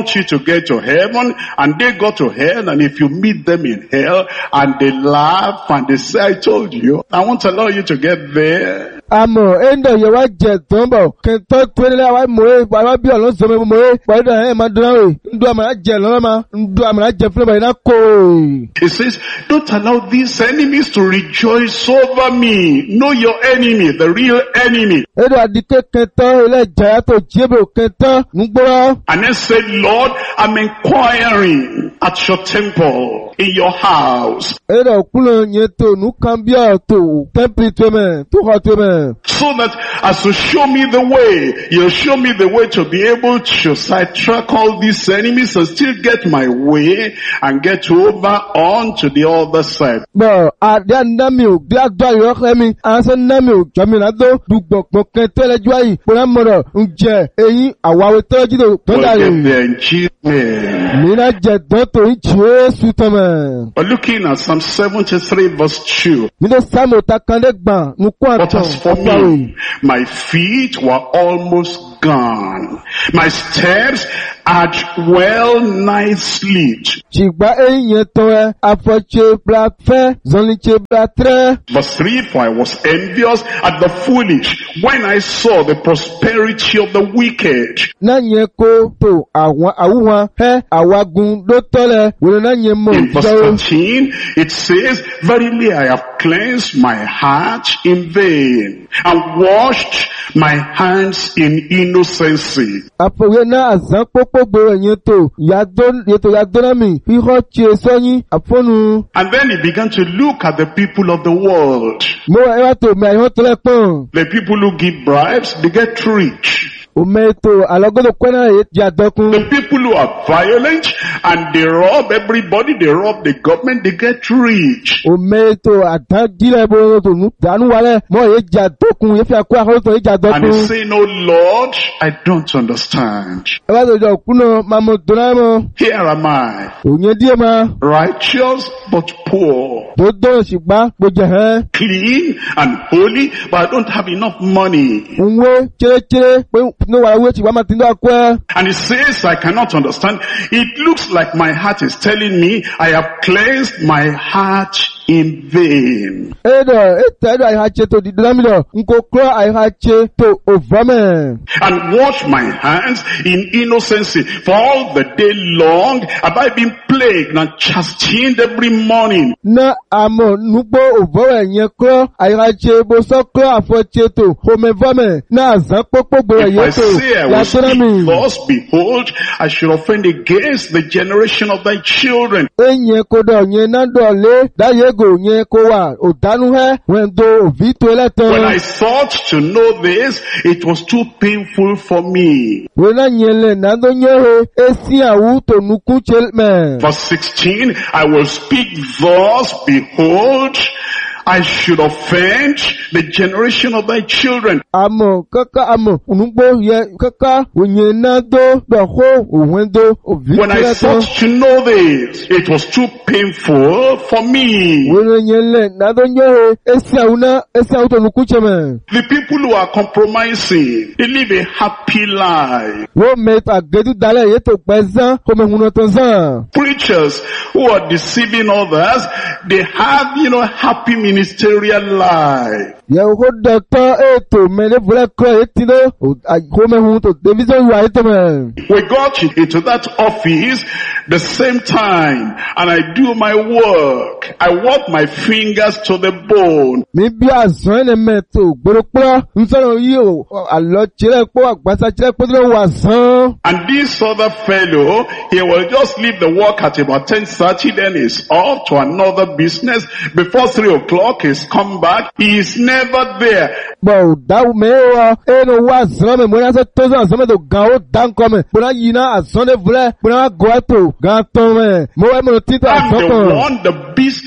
get to heaven and they go to hell, and if you meet them in hell and they laugh and they say, I told you, I won't allow you to get there. Àmọ́ ẹ̀ńdọ̀ yẹ wá jẹ tó ń bọ̀ kẹntọ́ tó ní láwa mọ̀ẹ́ wàá bí ọ̀lọ́ sọ̀rọ̀ mọ̀ẹ́ pàdé ẹ̀ máa dúró rẹ̀ ndú àmàlà jẹ lọ́wọ́ ma ndú àmàlà jẹ fúnra bàyìí náà kó. It says, don't allow these enemies to rejoice over me. Know your enemy, the real enemy. Ẹ̀dọ̀ àdìkẹ́ kẹntọ́ ilé ìjàyà tó jébè kẹntọ́ ń gbọ́rọ̀. And then say, Lord, I'm inquiring at your temple, in your house. Ẹ̀dọ̀ kúlọ̀ yẹn tó nù kàn bí ọ̀ tó tẹ́ḿpìlì tó mẹ́ tó kọ́ tó mẹ́. So that as you show me the way, you show me the way to be able to sidetrack all these enemies and still get my way and get over on to the other side. Bọ̀ àdé ànámi ò bí àdó àyọ̀kẹ́ mi, àṣẹ námi ò jọmi ládó dùgbọ̀gbọ̀ kẹtẹ́lẹ́jọ́ yìí, bọ̀dá mọ̀rọ̀ ń jẹ eyín àwáwé tọ́jú tó tó We'll dàrí. get there in Jesus' name. Mìíràn jẹ dọ́tò ń Jésù tọ́mẹ̀. We're looking at Psalm seventy-three verse two. Mi ló sáàmù takandé gbà ń kó But àtọ̀ as for me, my feet were almost gone. My steps had well nigh slipped. Ṣìgbà eyín yẹn tán ẹ, afọ́ṣe bla fẹ́, zọ́nìṣe bla trẹ́. Verse three, for I was envious at the foolish when I saw the prosperity of the wicked. Náà yẹn kó tó àwọn àwùwọ̀n ẹ́ àwagun ló tọ́lẹ̀ wòlé náà yẹn mọ̀ In verse ìjọ́. thirteen, it says, verily I have cleansed my heart in vain and washed my hands in innocency. Àfọwé náà àzán pópó gbòòrò yẹn tó yàtọ̀ yàdọ́nàmì fíhọ́ tiẹ̀ sọ́yìn àfọ́nù. And then he began to look at the people of the world. Mo wà ẹ́ wá tó mẹ́ àyàn tọ́lẹ̀ pọ̀n. The people who give bribes, they get rich. Ometo alọ́gọ́dọ̀ kwẹ́nà yẹn di àdọ́kùn. The people who are violent and they rob everybody, they rob the government, they get rich. Ometo àdájílẹ̀ bó tó nù dànù wálẹ̀ mọ́ yẹn di àdọ́kùn yẹn fi àkó àkọ́tọ̀ yẹn di And àdọ́kùn. he's saying, oh Lord, I don't understand. Ẹ bá tó jọ kúnà máa mọ̀ tó náà mọ̀. Here am I, Òyìn díẹ̀ máa. righteous but poor, Tó dọ̀rọ̀ ṣùgbọ́n gbòjẹ̀ hẹ́n. clean and holy, but I don't have enough money. Nwe chéréchéré pé ní wàá wé ṣùgbọ́n máa ti ń dọ́ àkọ́ ẹ. And he says, I cannot understand. It looks like my heart is telling me I have cleansed my heart in vain. Ẹ̀dọ̀ ètò ẹ̀dọ̀ àìhàchẹ́ tó di dọ́lámìdọ̀ nkò kúrò àìhàchẹ́ tó òvọ́mẹ̀. And wash my hands in innocency. For all the day long have I been plagued and chastened every morning. Na àmọ̀ nugbó òvọ́wẹ̀ yẹn kúrò àìhàchẹ́ bó sọ kúrò àfọ̀chẹ́ tó homevọ́mẹ̀ náà àzán pópó gbòòrò If I yẹn tó say I will yàtọ̀lámì. speak thus, behold, I should offend against the generation of thy children. Ẹ̀yẹn kò dọ̀ yẹn náà dọ̀ lé dáyégò yẹn kò wà òdánù hẹ́ wẹ̀ do òbí tó ẹlẹ́tàn. When I thought to know this, it was too painful for me. Wọ́n náà yẹn lẹ̀ náà tó yẹn he esi àwù tó nukú tse mẹ́. Verse sixteen, I will speak thus, behold, I should offend the generation of thy children. Àmọ̀ kaka àmọ̀ ònúgbò yẹ kaka òyìn náà tó dọ̀kọ́ òwìn tó òbí When tó I ẹlẹ́tàn. thought to know this, it was too painful for me. Wọ́n náà yẹn lẹ̀ náà tó yẹn he esi àwù náà esi àwù tó nukú tse mẹ́. The people who are compromising, they live a happy life. Wọ́n mẹ́ta gẹ́dú dalẹ̀ yẹ tó pẹ́ zán kọ́mẹ̀ hun tó zán. Preachers who are deceiving others, they have, you know, happy ministerial life. Yẹ kó dọ̀tọ́ ètò mẹ́lẹ́ fúlẹ̀ kọ́ yẹ ti dọ́ kọ́mẹ̀ hun tó débi sọ ìwà yẹ tó mẹ́. We got into that office the same time and I do my work. I work my fingers to the bone. Mi bí àzán ẹni mẹ́tò gbòròpọ̀ nsọ̀rọ̀ yìí o àlọ́ tirẹ̀ pọ̀ àgbàsá tirẹ̀ pọ̀ tó lè wà zán. And this other fellow, he will just leave the work at about ten thirty, then he's off to another business. Before three o'clock, he's come back. He is never there. Bọ̀ dáwù mẹ́wàá ẹnu wá zán mi mọ́ná sẹ́ tó zán zán mi tó gan ó dán kọ́ mi. Bọ̀dá yìí náà àzán ní fúlẹ̀ bọ̀dá wá gọ́ ètò gan tán mẹ́. Mo wá mọ̀ títà I'm àzán the kan. one, the beast of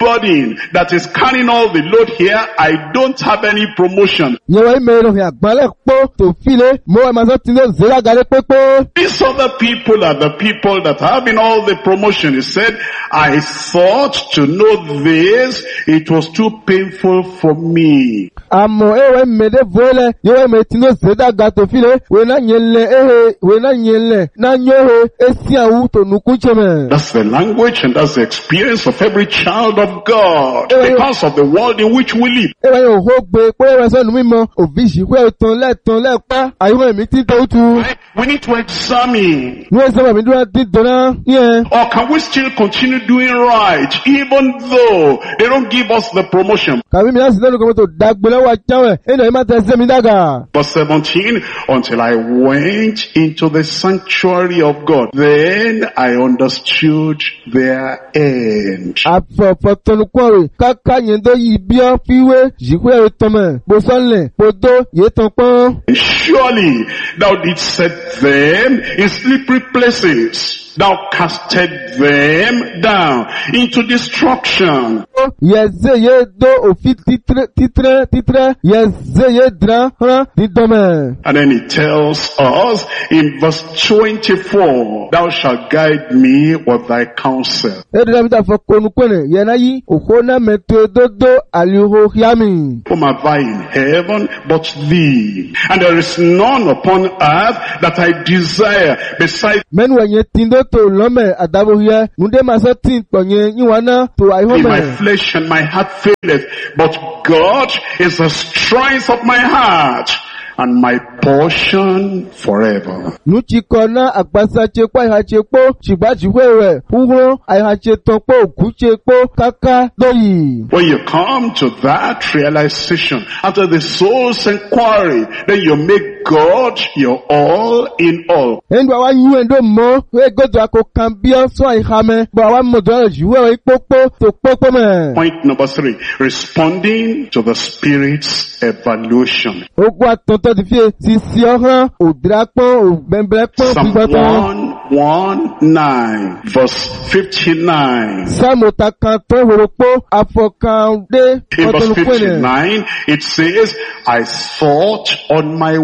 burden that is carrying all the load here, I don't have any promotion. Yewa ime lo ya gbale po to file mo e ma so tin lo zera gale pepe. These other people are the people that have in all the promotion. He said, I thought to know this, it was too painful for me. Amo ewe me de vole yewa ime tin lo zera ga to file we na nyele ehe we na nyele na nyohe esi awu to nukunche me. That's the language and that's the experience of every child of God because of the world in which we live. Ewa yo ho gbe pe ewa so nu mimo ovisi we ton le ton le pa ayo mi tin to tu. We need to examine. No se mi dura tin dona yeah. Or can we still continue doing right even though they don't give us the promotion? Kabi mi lasi lenu ko to dagbele wa chawe eno ma te se mi daga. Verse seventeen, until I went into the sanctuary of God, then I understood their end. Afọ fọtọnu kwore kaka yendo yi bio fiwe jikwe etome bosonle podo yeton pon. Surely thou didst set them in slippery places. Thou casted them down into destruction. Yeze ye do ofi titre titre titre yeze ye dra ha didome. And then it tells us in verse twenty-four, thou shalt guide me with thy counsel. Edra bita fokonu kwene yenayi okona meto dodo aliho hiami. Whom have I in heaven but thee? And there is none upon earth that I desire beside men wenye tindo to lome adabo hiya nunde masotin ponye yiwana to aihome. My flesh and my heart faileth, but God is the strength of my heart and my portion forever. Nuchiko na agbasa chepo iha chepo shiba jiwewe uhuro iha chetonpo okuchepo kaka doyi. When you come to that realization after the soul's inquiry, then you make God your all in all. Endo awa yu endo mo we godo ako kambio so ihame bo awa modoro jiwewe ipopo to popo me. Point number three, responding to the Spirit's evaluation. Ogwa tonto di fie si si ohan odrapon obemblepon Psalm one nineteen, verse fifty-nine. Psalm otakanto horopo afokande. In verse fifty-nine, it says, I thought on my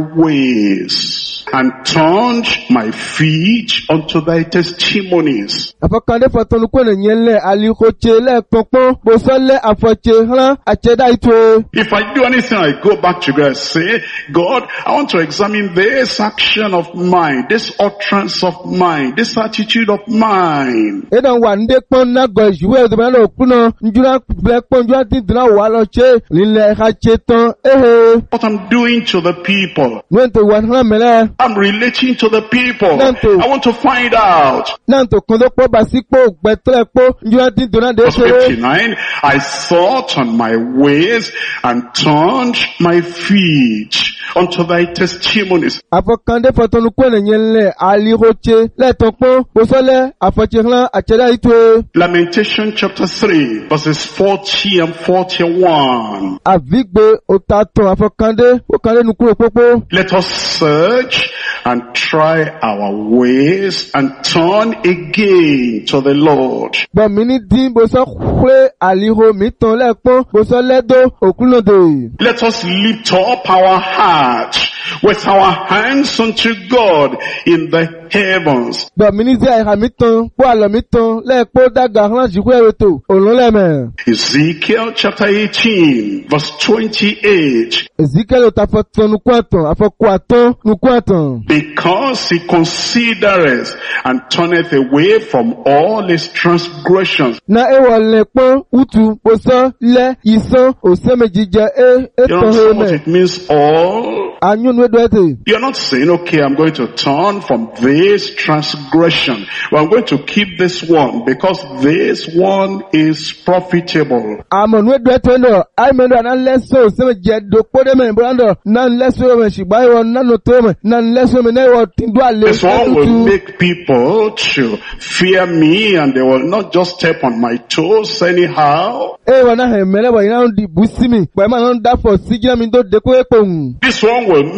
ways and turned my feet unto thy testimonies. Afokande fotonukwene nyele alihoche le pokpon bosole afoche hran acheda itwe. If I do anything, I go back to God and say, God, I want to examine this action of mine, this utterance of mine, this attitude of mine. Edan wa nde pon na go juwe o de lo kuno njura black pon njura tin dina wa lo che lile ha chetan eh. What I'm doing to the people. Wento wa hran mele. I'm relating to the people. Nanto. I want to find out. Nanto kondo po basipo gbetre po njura tin dina de Verse fifty-nine, I thought on my ways and turned my feet unto thy testimonies. Afokande fotonukwene nyele alihoche le tonpon bosole afoche hran acheda itwe. Lamentation chapter three, verses forty and forty-one. Avigbe otaton afokande okande nukuro popo. Let us search and try our ways and turn again to the Lord. Bon mini din boso kwe aliho miton lekpon boso ledo okulode. Let us lift up our hearts with our hands unto God in the heavens. Bon mini zi aiha miton po alo miton lekpo daga hran jikwe reto ololeme. Ezekiel chapter eighteen, verse twenty-eight. Ezekiel otafoton nukwaton afokwaton nukwaton. Because he considereth and turneth away from all his transgressions. Na ewo lekpon utu boso le isan osemejije e You know what etoheme. it means all? Anyun wedwete. You're not saying, okay, I'm going to turn from this transgression. Well, I'm going to keep this one because this one is profitable. Amon wedwete no ai mendo anan leso osemeje dokpode me brando nan leso me shibayo nan otome nan leso me newo tindwa le. This one will make people to fear me and they will not just step on my toes anyhow. E wana he mele bo ina ndi busimi bo ma non da for sigina mi do deko epon. This one will make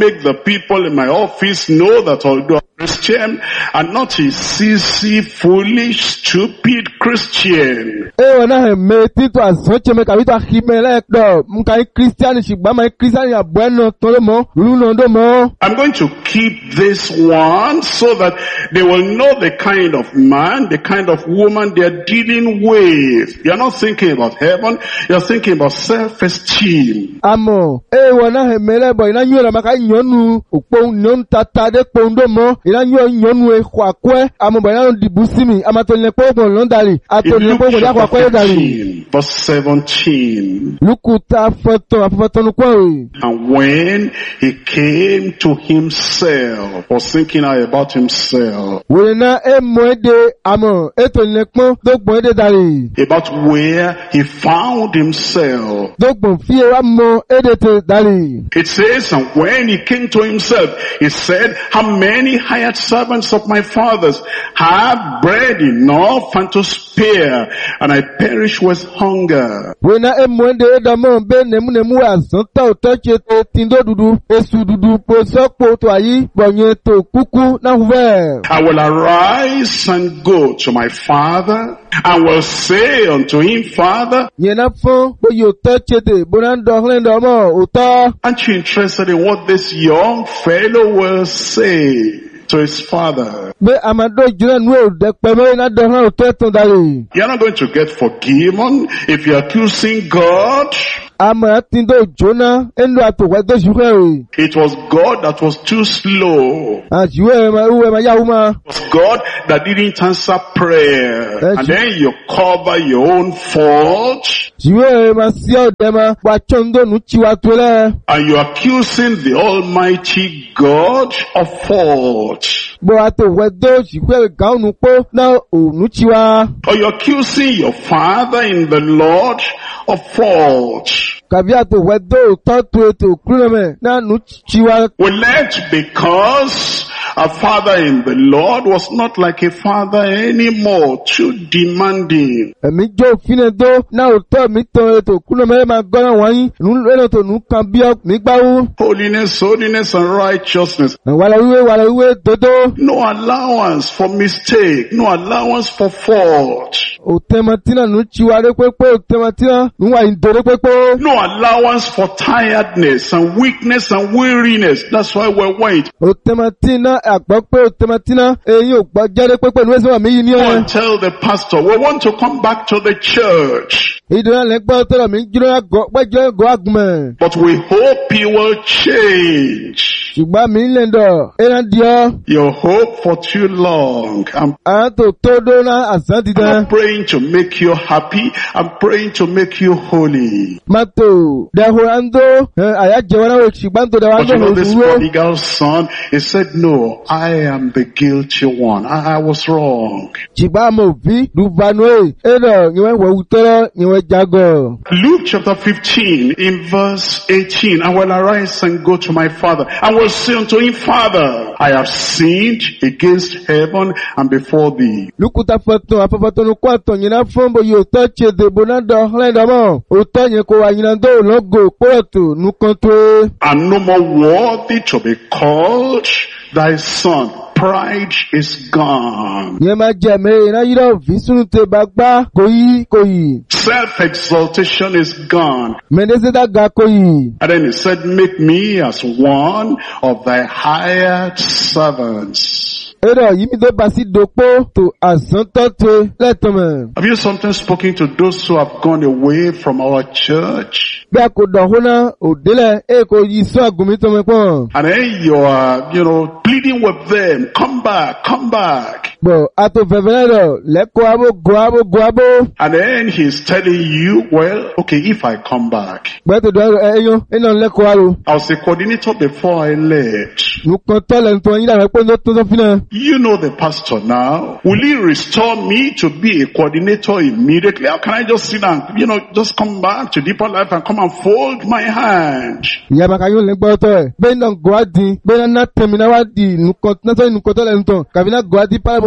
make the people in my office know that although I'm Christian, I'm not a sissy, foolish, stupid Christian. E wana he me tito asoche me kabito himele do mkai Christian shigba mai Christian ya bueno tole mo luno ndo mo. I'm going to keep this one so that they will know the kind of man, the kind of woman they're dealing with. You're not thinking about heaven, you're thinking about self-esteem. Amo, e wana he mele bo ina nyora maka nyonu ukpo nyon tata de pondo mo ina nyo nyonu e kwa kwe amo bo ina dibusimi amatole po bo londali atole po bo ya kwa kwe dali. Verse seventeen. Lukuta foto afoto nukwe. And when he came to himself, was thinking about himself, wena e moede amo etole po dogbo de dali. about where he found himself. Dogbo fie wa mo edete dali. It says, and when he came to himself, he said, how many hired servants of my father's have bread enough and to spare, and I perish with hunger. Wena e moede edamo be nemu nemu azanta otoche te tindo dudu esu dudu po sokpo to ayi bonye to kuku na huve. I will arise and go to my father, and will say unto him, Father, Yena fon bo yo toche te bonan dohlen domo uta. aren't you interested in what this young fellow will say to his father? Be amado juna nwe de peme na dohlen uta ton dali. You're not going to get forgiven if you're accusing God. Ama tindo jona endo ato wedo juwe. It was God that was too slow. Ah juwe ma uwe ma ya uma. It was God that didn't answer prayer. Yes. And then you cover your own fault, Juwe ma sio dema wa chondo nuchi wa tole. and you're accusing the Almighty God of fault. Bo ato wedo juwe gaunu po na o nuchi wa. Or you're accusing your father in the Lord of fault. Kabi ato wedo to to to kruneme na nuchi wa. We left because our father in the Lord was not like a father anymore, too demanding. Emi jo fine do na o to mi to to kruneme ma gona wanyi nu eno to nu kan bi o mi gbawo. Holiness, holiness, and righteousness. Wala wiwe wala wiwe dodo. No allowance for mistake, no allowance for fault. O tematina nuchi wa re pepe o tematina nu wa indore pepe. No allowance for tiredness and weakness and weariness. That's why we're waiting. O tematina agbo pe o tematina eyin o gbo jare pepe nu ezo mi ni Go o. and tell the pastor, we want to come back to the church, Idora le gbo to mi jiro go pejo go agunme. but we hope you will change. Ṣùgbọ́n mi le ndo eran dio Your hope for too long. I'm a to todo na asan not didan. praying to make you happy. I'm praying to make you holy. Mato dehorando aya jewana o ṣùgbọ́n to But you know dehorando this duro. prodigal son, he said, no, I am the guilty one. I, I was wrong. Ṣùgbọ́n mo vi duvano e edo niwe wo utoro niwe jago. Luke chapter fifteen in verse eighteen, I will arise and go to my father. I will say unto him, Father, I have sinned against heaven and before thee. Lukuta foto afofoto nu kwato nyina fombo yo to che de bonando hlendo mo. O to yen ko wa nyina do logo poto nu konto. I'm no more worthy to be called thy son. Pride is gone. Ye ma je me na yiro visunu te bagba koyi koyi. Self-exaltation is gone. Meneze da ga koyi. And then he said, make me as one of thy hired servants. Edo yimi do basi dopo to asanto te letome. Have you sometimes spoken to those who have gone away from our church? Bí a kò dọ̀húnná òdélẹ̀ e kò yí sọ àgùnmí tó mi pọ̀n. And then you are, you know, pleading with them, come back, come back. Bọ̀ àtò fẹ̀fẹ̀rẹ̀ rọ̀ lẹ́kọ̀ọ́ abo go abo go abo. And then he's telling you, well, okay, if I come back, Gbẹ́tò dọ̀ ẹyọ iná lẹ́kọ̀ọ́ aro. I was a coordinator before I left. Nùkan tọ́lẹ̀ nítorí yín dàbẹ̀ pé ní ó tó tó fínà. You know the pastor now. Will he restore me to be a coordinator immediately? How can I just sit down, you know, just come back to deeper life and come and fold my hand? Ìyá bàkà yóò lè gbọ́ tọ́ ẹ̀. Bẹ́ẹ̀ náà gọ́ á dín. Bẹ́ẹ̀ náà tẹ̀mí náà wá di nùkan tọ́lẹ̀ nùkan tọ́lẹ̀ nùtàn. Kàbí náà gọ́ á dín pálọ̀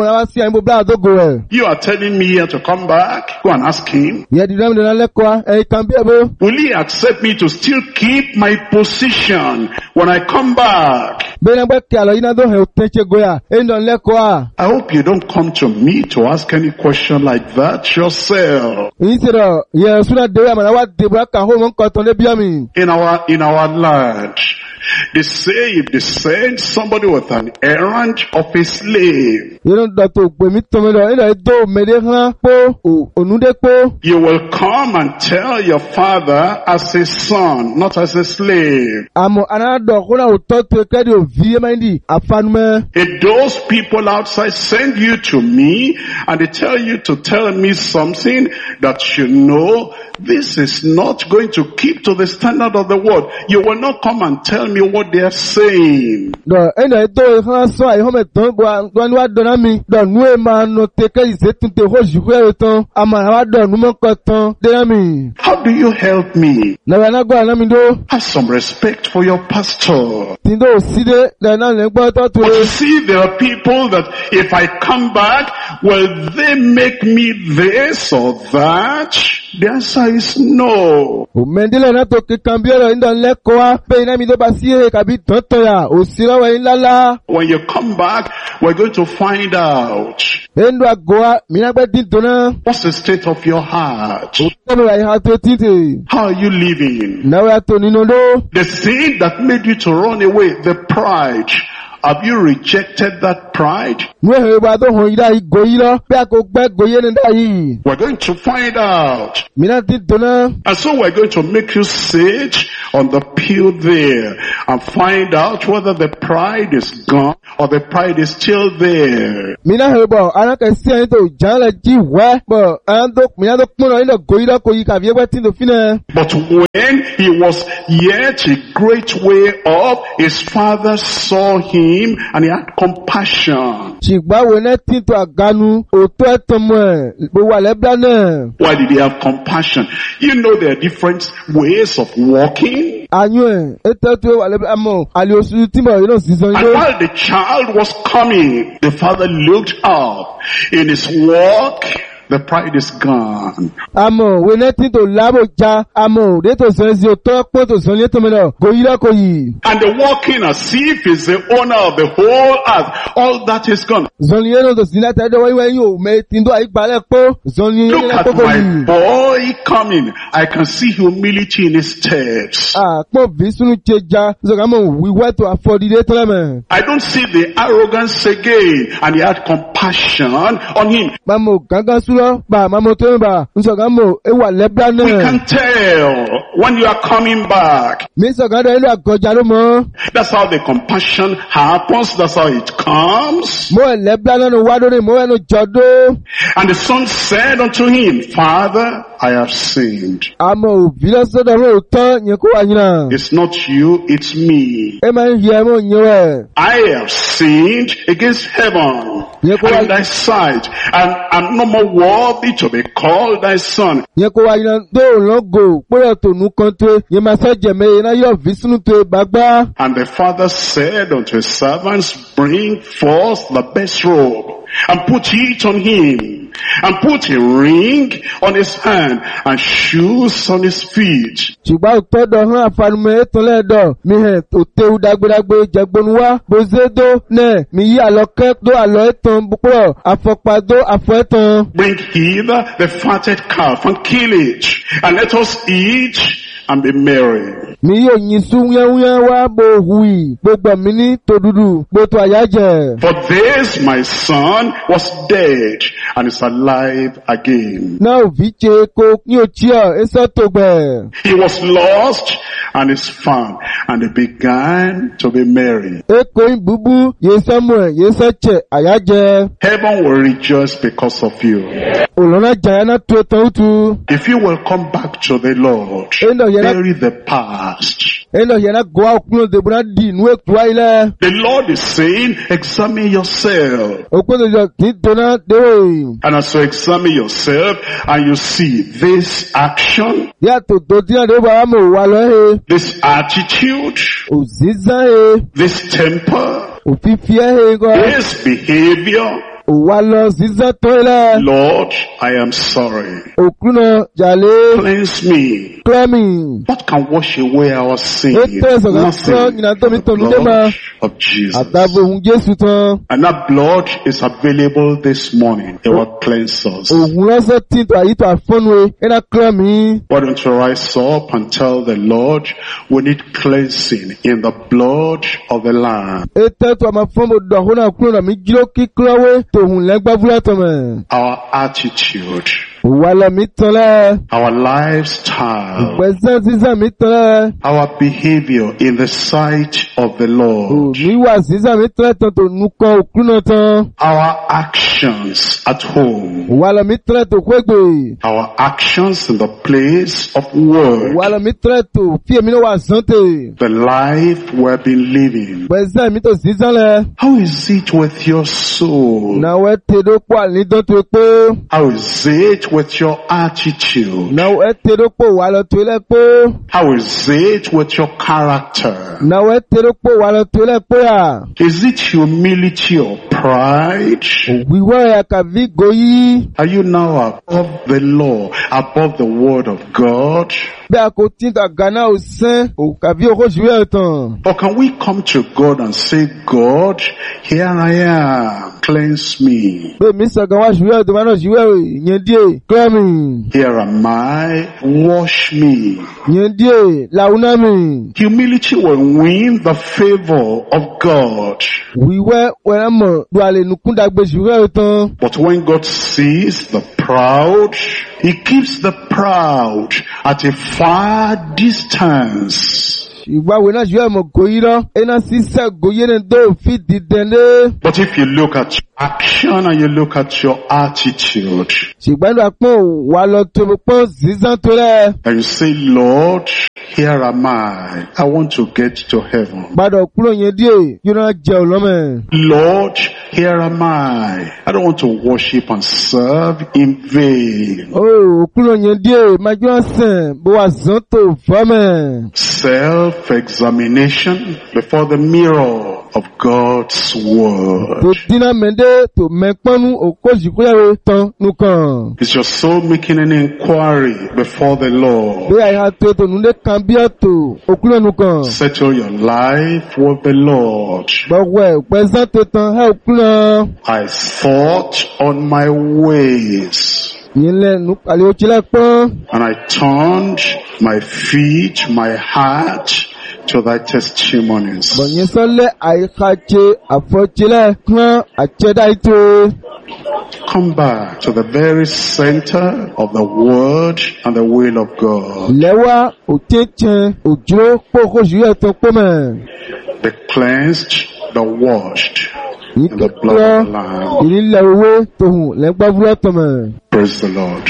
wọn wá sí àyìnbó bíláà tó gò ẹ̀. You are telling me here to come back. Go and ask him. Yẹ dídá mi dáná lẹ́kọ̀ọ́ ẹ̀yìn kan bí ẹ̀bó. Will he accept me to still keep my position when I come back? Bẹ́ẹ̀ni ẹgbẹ́ kí àlọ́ yìí náà tó hẹ̀ ò tẹ́ṣe goyà ẹ̀yìn dán lẹ́kọ̀ọ́ à. I hope you don't come to me to ask any question like that yourself. Èyí ti rọ̀ yẹ súnà déwé àmàlà wá dèbò ẹ̀ka hó mọ́ nǹkan tán débi àmì. In our, in our land, they say if they send somebody with an errand of a slave, Yẹ́nu dọ̀tò gbèmí tọ́mọ lọ ẹ̀dọ̀ ẹ̀dọ́ mẹ́lẹ́ hàn pó ònúdé pó. you will come and tell your father as a son, not as a slave. Àmọ́ anádọ̀ kó náà ò tọ́ tó kẹ́dì òvi ẹ̀ máa ń di àfanumẹ́. If those people outside send you to me and they tell you to tell me something that you know this is not going to keep to the standard of the word, you will not come and tell me what they are saying. Dọ̀ ẹ̀dọ̀ ẹ̀dọ́ hàn sọ àyẹ̀họ́mẹ̀ tán gbọ́n wá dọ̀nà mi. Dọ̀ nú ẹ̀ máa nọ tẹ́kẹ́ ìṣètúntẹ̀ hó jù fẹ́ rẹ̀ tán. Àmọ́ àwa dọ̀ nú mọ́kàn tán dẹ́rẹ́ mi. How do you help me? Nàbẹ̀ anágbọ́ àná mi dó. Have some respect for your pastor. Tìǹdó òsídé lẹ́nà lẹ́gbọ́ tó tó. But you see, there are people that if I come back, will they make me this or that? The answer is no. Òmẹ́ndílẹ̀ náà tó kíkan bí ọ̀rọ̀ ìdán lẹ́kọ̀ọ́ wá pé iná mi tó bá sí èrè kàbí tọ́tọ̀yà òsínlọ́wọ́ yín lálá. When you come back, we're going to find out Ẹ̀ndù àgọ́ wa mìíràn pẹ́ dín tó náà. what's the state of your heart. Òtọ́nù rà ìhà tó títì. How are you living? Náwó yàtọ̀ nínú ló. The sin that made you to run away, the pride. Have you rejected that pride? Nú ẹ̀hìn ìbá tó hàn yíra ìgò yí lọ bí a kò gbẹ́ gòyé ní dá yìí. We're going to find out. Mìíràn dín tó náà. And so we're going to make you sit on the pew there and find out whether the pride is gone or the pride is still there. Mìíràn hẹ̀ bọ̀ arákẹ́sí ẹni tó jà ń lẹ̀ jí wẹ́ bọ̀ ẹni tó mìíràn tó pọ́n lọ ilẹ̀ gòyí lọ kò yí kàbí ẹgbẹ́ tí tó fi náà. But when he was yet a great way up, his father saw him and he had compassion. Ṣùgbọ́n wo ní tí tó àgánu òótọ́ ẹ̀tọ́ mọ́ ẹ̀ gbogbo àlẹ́bíà náà. Why did he have compassion? You know there are different ways of walking. Àyùn ẹ̀ ètò tó wà lẹ́bíà mọ́ àlè oṣù tí mo yìí náà sì sọ And yìí. while the child was coming, the father looked up. In his walk, the pride is gone. Àmọ́ wo ní tí tó lábò já àmọ́ òde tó sọ ẹ̀sìn òótọ́ pọ́n tó sọ ní ètò mi náà gòyí lọ kò yìí. And the walking as if he's the owner of the whole earth. All that is gone. Zọ́ni yẹn náà tó sì láti ẹ̀dọ́ wáyé wáyé yóò mẹ́ tí ń dọ́ àyípadà pọ́. Zọ́ni yẹn Look náà at kókò my yìí. boy coming. I can see humility in his steps. Àpọ̀ bí sunu ṣe já zọ̀gá mọ̀ wíwẹ́ tó àfọ̀dídé tọ́lẹ̀ mẹ́. I don't see the arrogance again. And he had compassion on him. Màmú gángan súnlọ́ bá màmú tó ń bà ń sọ̀gá mọ̀ ewà lẹ́bíà We náà. can tell when you are coming back. Mi sọ̀gá dọ̀ ilé àgọ́jà ló mọ́. That's how the compassion happens. That's how it comes. Mo ẹ̀ lẹ́bíà náà wá lórí mo ẹnu jọdó. And the son said unto him, Father, I have sinned. Àmọ́ òbí lọ́sọ̀dọ̀ ló tán yẹn kó wà yín náà. It's not you, it's me. Ẹ máa ń yẹ ẹmọ yẹn wẹ̀. I have sinned against heaven Yẹn kó wá and thy sight, and I'm no more worthy to be called thy son. yẹn kó wá yín náà tó lọ́gò pẹ́rẹ́ tònú kan tó yẹn máa sọ jẹ̀mẹ́ yẹn náà yọ̀ fi sínú tó gbàgbá. And the father said unto his servants, Bring forth the best robe, and put it on him, and put a ring on his hand, and shoes on his feet. Ṣùgbọ́n òtọ́dọ̀ hàn àfanumọ̀ ètò lẹ́dọ̀ mi hẹ̀ tó tẹ́wú dágbédágbé jẹgbónú wá bozédó náà mi yí àlọ́kẹ́ dó àlọ́ ẹ̀tàn púpọ̀ àfọ̀pàdó àfọ̀ ẹ̀tàn. Bring hither the fatted calf, and kill it, and let us eat and be merry. Mi yóò yin sún wúyẹ́wúyẹ́ wá bó hùwì gbogbo mi ní tòdúdú gbótó àyájẹ́. For this my son was dead, and is alive again. Náà òbí ṣe kó ní òtí ọ̀ ẹsẹ̀ tó gbẹ̀. He was lost, and is found, and they began to be merry. Eko ìbúbú yé Samuel yé sẹ́chẹ̀ àyájẹ́. Heaven will rejoice because of you. Òlọ́nà jàyánà tó tán útu. If you will come back to the Lord, bury the past. Ẹnà yẹn náà gọ́ àkúnlò dèbúrà dì inú èkú ayílẹ̀. The Lord is saying, examine yourself. Òpin ìjọ kì í tóná déwò. And as you examine yourself, and you see this action, Yàtò tó tí náà déwò àwọn ọmọ òwà lọ he. this attitude, Òzízá he. this temper, Òfífí ẹ̀ he kọ́. this behavior, Òwa lọ zizan tó ilẹ̀. Lord, I am sorry. Òkúnà jàlé. Cleanse me. Clẹ́mì. What can wash away our sin? Ètò ìsọ̀gá sọ ìnà tó mi tọ̀ mí dé ma. Of Jesus. Àtàbò òun Jésù tán. And that blood is available this morning. It will cleanse us. Òun lọ́sọ̀ tí tó àyítọ̀ àfọ́nùwé. Ẹ̀dá clẹ́mì. Why don't you rise up and tell the Lord we need cleansing in the blood of the Lamb. Ètò tó àmà fọ́n mo dọ̀ ọ̀hún náà kúrò náà mi jíló kí kílọ́wé tòun lẹ́gbàbúrẹ́ tọ̀mẹ̀. Our attitude. Òwa lọ mi tán lẹ́. Our lifestyle. Pẹ̀sẹ̀ sísẹ̀ mi tán lẹ́. Our behavior in the sight of the Lord. Níwà sísẹ̀ mi tán tán tó nukọ̀ òkúnà tán. Our actions at home. Òwa lọ mi tán tó kwégbè. Our actions in the place of work. Òwa lọ mi tán tó fi èmi náà wà sọ́ntè. The life we've been living. Pẹ̀sẹ̀ mi tó sísẹ̀ lẹ́. How is it with your soul? Náwó ẹ tẹ̀dó pọ̀ ànídọ́ tó pé. How is it with your attitude? Náwó ẹ tẹ̀dó pọ̀ wà lọ tó lẹ́ pé. How is it with your character? Náwó ẹ tẹ̀dó pọ̀ wà lọ tó lẹ́ pé à. Is it humility or pride? Òwìwọ́ ẹ̀ kàbí goyí. Are you now above the law, above the word of God? Bí a kò tí ta Ghana ò sẹ́n, ò kàbí owó ṣùgbọ́n ẹ̀ tán. Or can we come to God and say, God, here I am, cleanse me. Bí mi sọ̀gá wá ṣùgbọ́n ẹ̀ tó máa náà ṣùgbọ́n ẹ̀ yẹn díẹ̀, cleanse. Here am I, wash me. Yẹn díẹ̀, làwùnà mi. Humility will win the favor of God. Wíwẹ́ wẹ́rẹ́ mọ̀ ló àlè nùkún dàgbé ṣùgbọ́n ẹ̀ tán. But when God sees the proud, He keeps the proud at a far distance. Ìgbàwé náà ṣùgbọ́n ẹ̀mọ̀ gòyí lọ, ẹ̀nà sísẹ́ gòyí ní tó fi dìdẹ̀lé. But if you look at your action and you look at your attitude, Ṣùgbọ́n ìgbà pọ́n wà lọ tó pọ́n zizan tó rẹ̀. and you say, Lord, here am I. I want to get to heaven. Gbàdọ̀ kúrò yẹn díẹ̀, yóò náà jẹ́ ọlọ́mẹ̀. Lord, here am I. I don't want to worship and serve in vain. Ó kúrò yẹn díẹ̀, máa jọ́ sìn bó wà zán tó fọ́mẹ̀. Self-examination before the mirror of God's word. Tó dínà mẹ́ndé tó mẹ́pọ́nú òkó ìṣìkúyàwó tán nùkàn. Is your soul making an inquiry before the Lord? Bí àyà tó tó nùdé kan bí ọ̀tò òkúrò nùkàn. Settle your life with the Lord. Gbọ̀wẹ̀ pẹ̀sán tó tán ẹ̀ òkúrò. I thought on my ways, Yìí lẹ́nu pàlẹ́ òkìlẹ̀ pọ́n. and I turned my feet, my heart to thy testimonies. Bọ̀nyẹ́ sọ́lẹ̀ àyíkájẹ́ àfọ́jẹ́lẹ̀ kán àjẹ́dá ètò. Come back to the very center of the word and the will of God. Lẹ́wà òtẹ́tẹ́ òjò pòkóṣù yẹ̀ tó pọ́ mẹ́. Be cleansed, be washed in the Ìkẹ́kọ̀ọ́ blood of the Lamb. ìnílẹ̀ owó tòhùn lẹ́gbàbúrẹ́ tọ̀mẹ̀. Praise the Lord.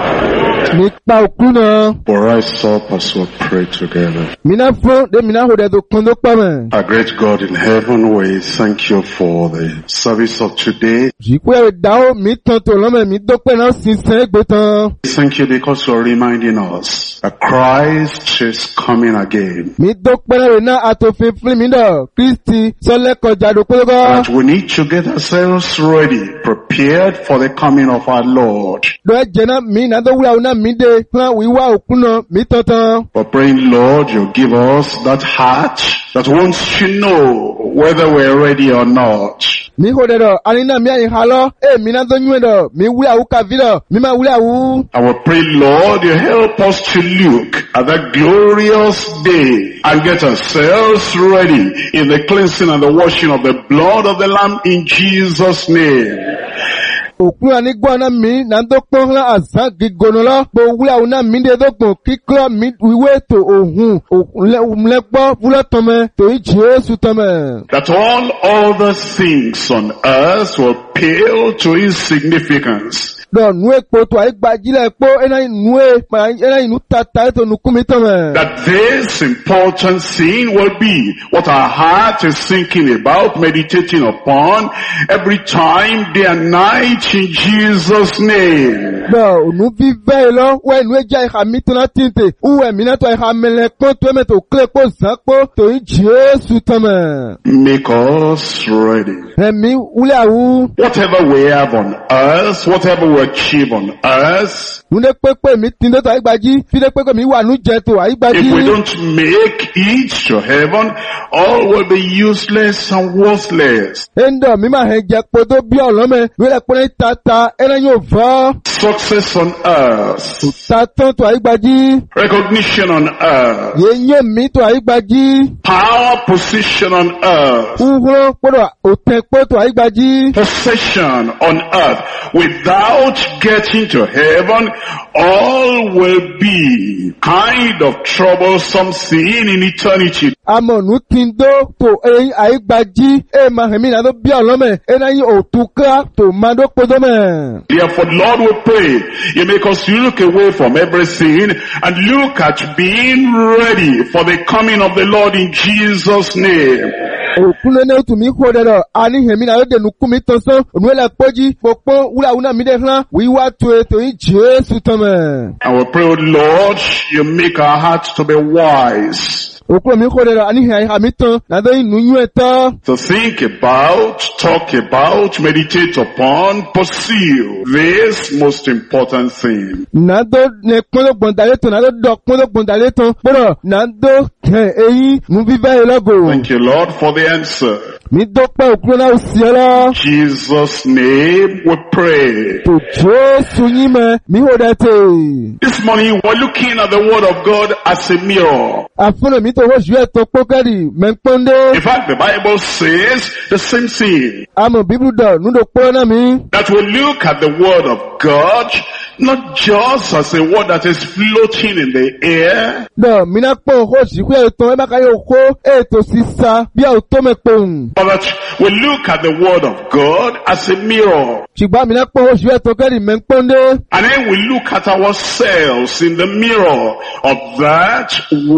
Nípa òkú náà. We'll rise up as we pray together. Mina fún de mina hò dẹ̀ tó kún tó pọ̀ mẹ́. Our great God in heaven, we thank you for the service of today. Jìkú ẹ̀rọ dáwọ́ mi tán tó lọ́mọ̀ mi dọ́pẹ́ náà sì sẹ́ gbé tán. Thank you because you're reminding us that Christ is coming again. Mi dọ́pẹ́ náà rẹ̀ náà àtòfin fún mi dọ̀. Kristi sọ́lẹ́kọ̀ jàdó kólógọ́. That we need to get ourselves ready, prepared for the coming of our Lord. Lọ́ọ̀ jẹ́ náà mi náà tó wúlò àwọn náà mi dé fún wíwá òkú náà mi tán tán. We're praying, Lord, you give us that heart that wants to know whether we're ready or not. Mi hò dẹ̀ dọ̀, àní náà mi àyìn ha lọ. Ẹ mi náà tó yún ẹ̀ dọ̀, mi wúlò àwù kàví dọ̀, mi máa wúlò àwù. And we pray, Lord, you help us to look at that glorious day and get ourselves ready in the cleansing and the washing of the blood of the Lamb in Jesus' name. Òkú náà ní gbọ́ náà mi náà tó pọ́n náà àzán gígbóná lọ. Bó wúlò àwọn náà mi dé tó gbọ̀n kíkọ́ mi wíwé tó òhun lẹ́gbọ́ wúlò tọ́mẹ tó í Jésù tọ́mẹ. That all other things on earth will pale to insignificance Dọ̀ nù epo tó àìgbàjílẹ̀ epo ẹ̀nà ìnú ẹ̀ ẹ̀nà ìnú tata ètò nùkúmi tán mẹ́. That this important sin will be what our heart is thinking about, meditating upon every time, day and night, in Jesus' name. Dọ̀ ònú bí bẹ́ẹ̀ lọ wẹ́ ìnú ẹja ìhà mi tán láti tè uwẹ̀ mi náà tó ìhà mẹ́lẹ̀ pọ́ tó ẹ̀mẹ́ tó kílẹ̀ pọ́ zàn pọ́ tó ń Jésù tán mẹ́. Make us ready. Ẹ̀mí wúlẹ̀ àwú. Whatever we have on earth, whatever we achieve on earth, Nune pépé mi tí ń dọ́tọ̀ àìgbàjí, fídé pépé mi wà ní jẹ́ tó àìgbàjí. if we don't make it to heaven, all will be useless and worthless. Ẹ̀ndọ̀ mi máa hẹ̀ jẹ́ podó bí ọ̀lọ́mẹ, wílẹ̀ pọ́nẹ́ tata ẹ̀rẹ́ yóò fọ́. Success on earth, Tàtàn tó àìgbàjí. recognition on earth, Yéyé mi tó àìgbàjí. power, position on earth, Uhuro pọ́dọ̀ òtẹ̀pọ̀ tó àìgbàjí. possession on earth, without getting to heaven, all will be kind of troublesome sin in eternity. Amọ̀nù tí ń dó tó ẹ̀yìn àìgbàjí. Ẹ máa hẹ̀mí náà tó bí ọ̀lọ́mẹ, ẹ̀rẹ́ yín òtúká tó máa dó podó mẹ́. Therefore, Lord, we pray, you make us look away from everything and look at being ready for the coming of the Lord in Jesus' name. Òkúnlé ní òtù mi kó dẹ̀dọ̀, a ní hẹ̀mí náà ló dẹ̀nu kú mi tán sán, ònúwẹ̀lẹ̀ pọ́jí, pọ̀pọ́ wúláwúná mi dẹ̀ hàn, wíwá tó ètò yìí Jésù tán mẹ́. And we pray, Lord, you make our hearts to be wise, Òkúnlé mi kó dẹ̀dọ̀, a ní hẹ̀mí mi tán, nàdó inú yún ẹ̀ tán. to think about, talk about, meditate upon, pursue this most important thing. Nàdó ní pọ́nlọ́ gbọ̀ndàlé tán, nàdó dọ̀ pọ́nlọ́ gbọ̀ndàlé tán, gbọ́dọ̀ nàdó kẹ̀ eyín mú bíbẹ́ ìlọ́gò. Thank you, Lord, for the answer. Mi dọ́pẹ́ òkúnlé náà sí ẹ lọ. Jesus' name we pray. Tò Jésù yín mẹ́, mi hò dẹ̀ tè. This morning we're looking at the Word of God as a mirror. Àfúnà mi tó hóṣù ẹ̀ tó pókẹ́rì mẹ́pọ́ndé. In fact, the Bible says the same thing. Àmọ̀ bíbú dọ̀ núdò pọ́ náà mi. That we look at the Word of God not just as a word that is floating in the air, Dọ̀ mi náà pọ̀ hóṣù kú ẹ̀ tán ẹ bá ká yóò kó ètò sísá bí àwọn tó mẹ́pọ̀n. but that we look at the Word of God as a mirror. Ṣùgbọ́n mi náà pọ̀ hóṣù ẹ̀ tó kẹ́rì mẹ́pọ́ndé. And then we look at ourselves in the mirror of that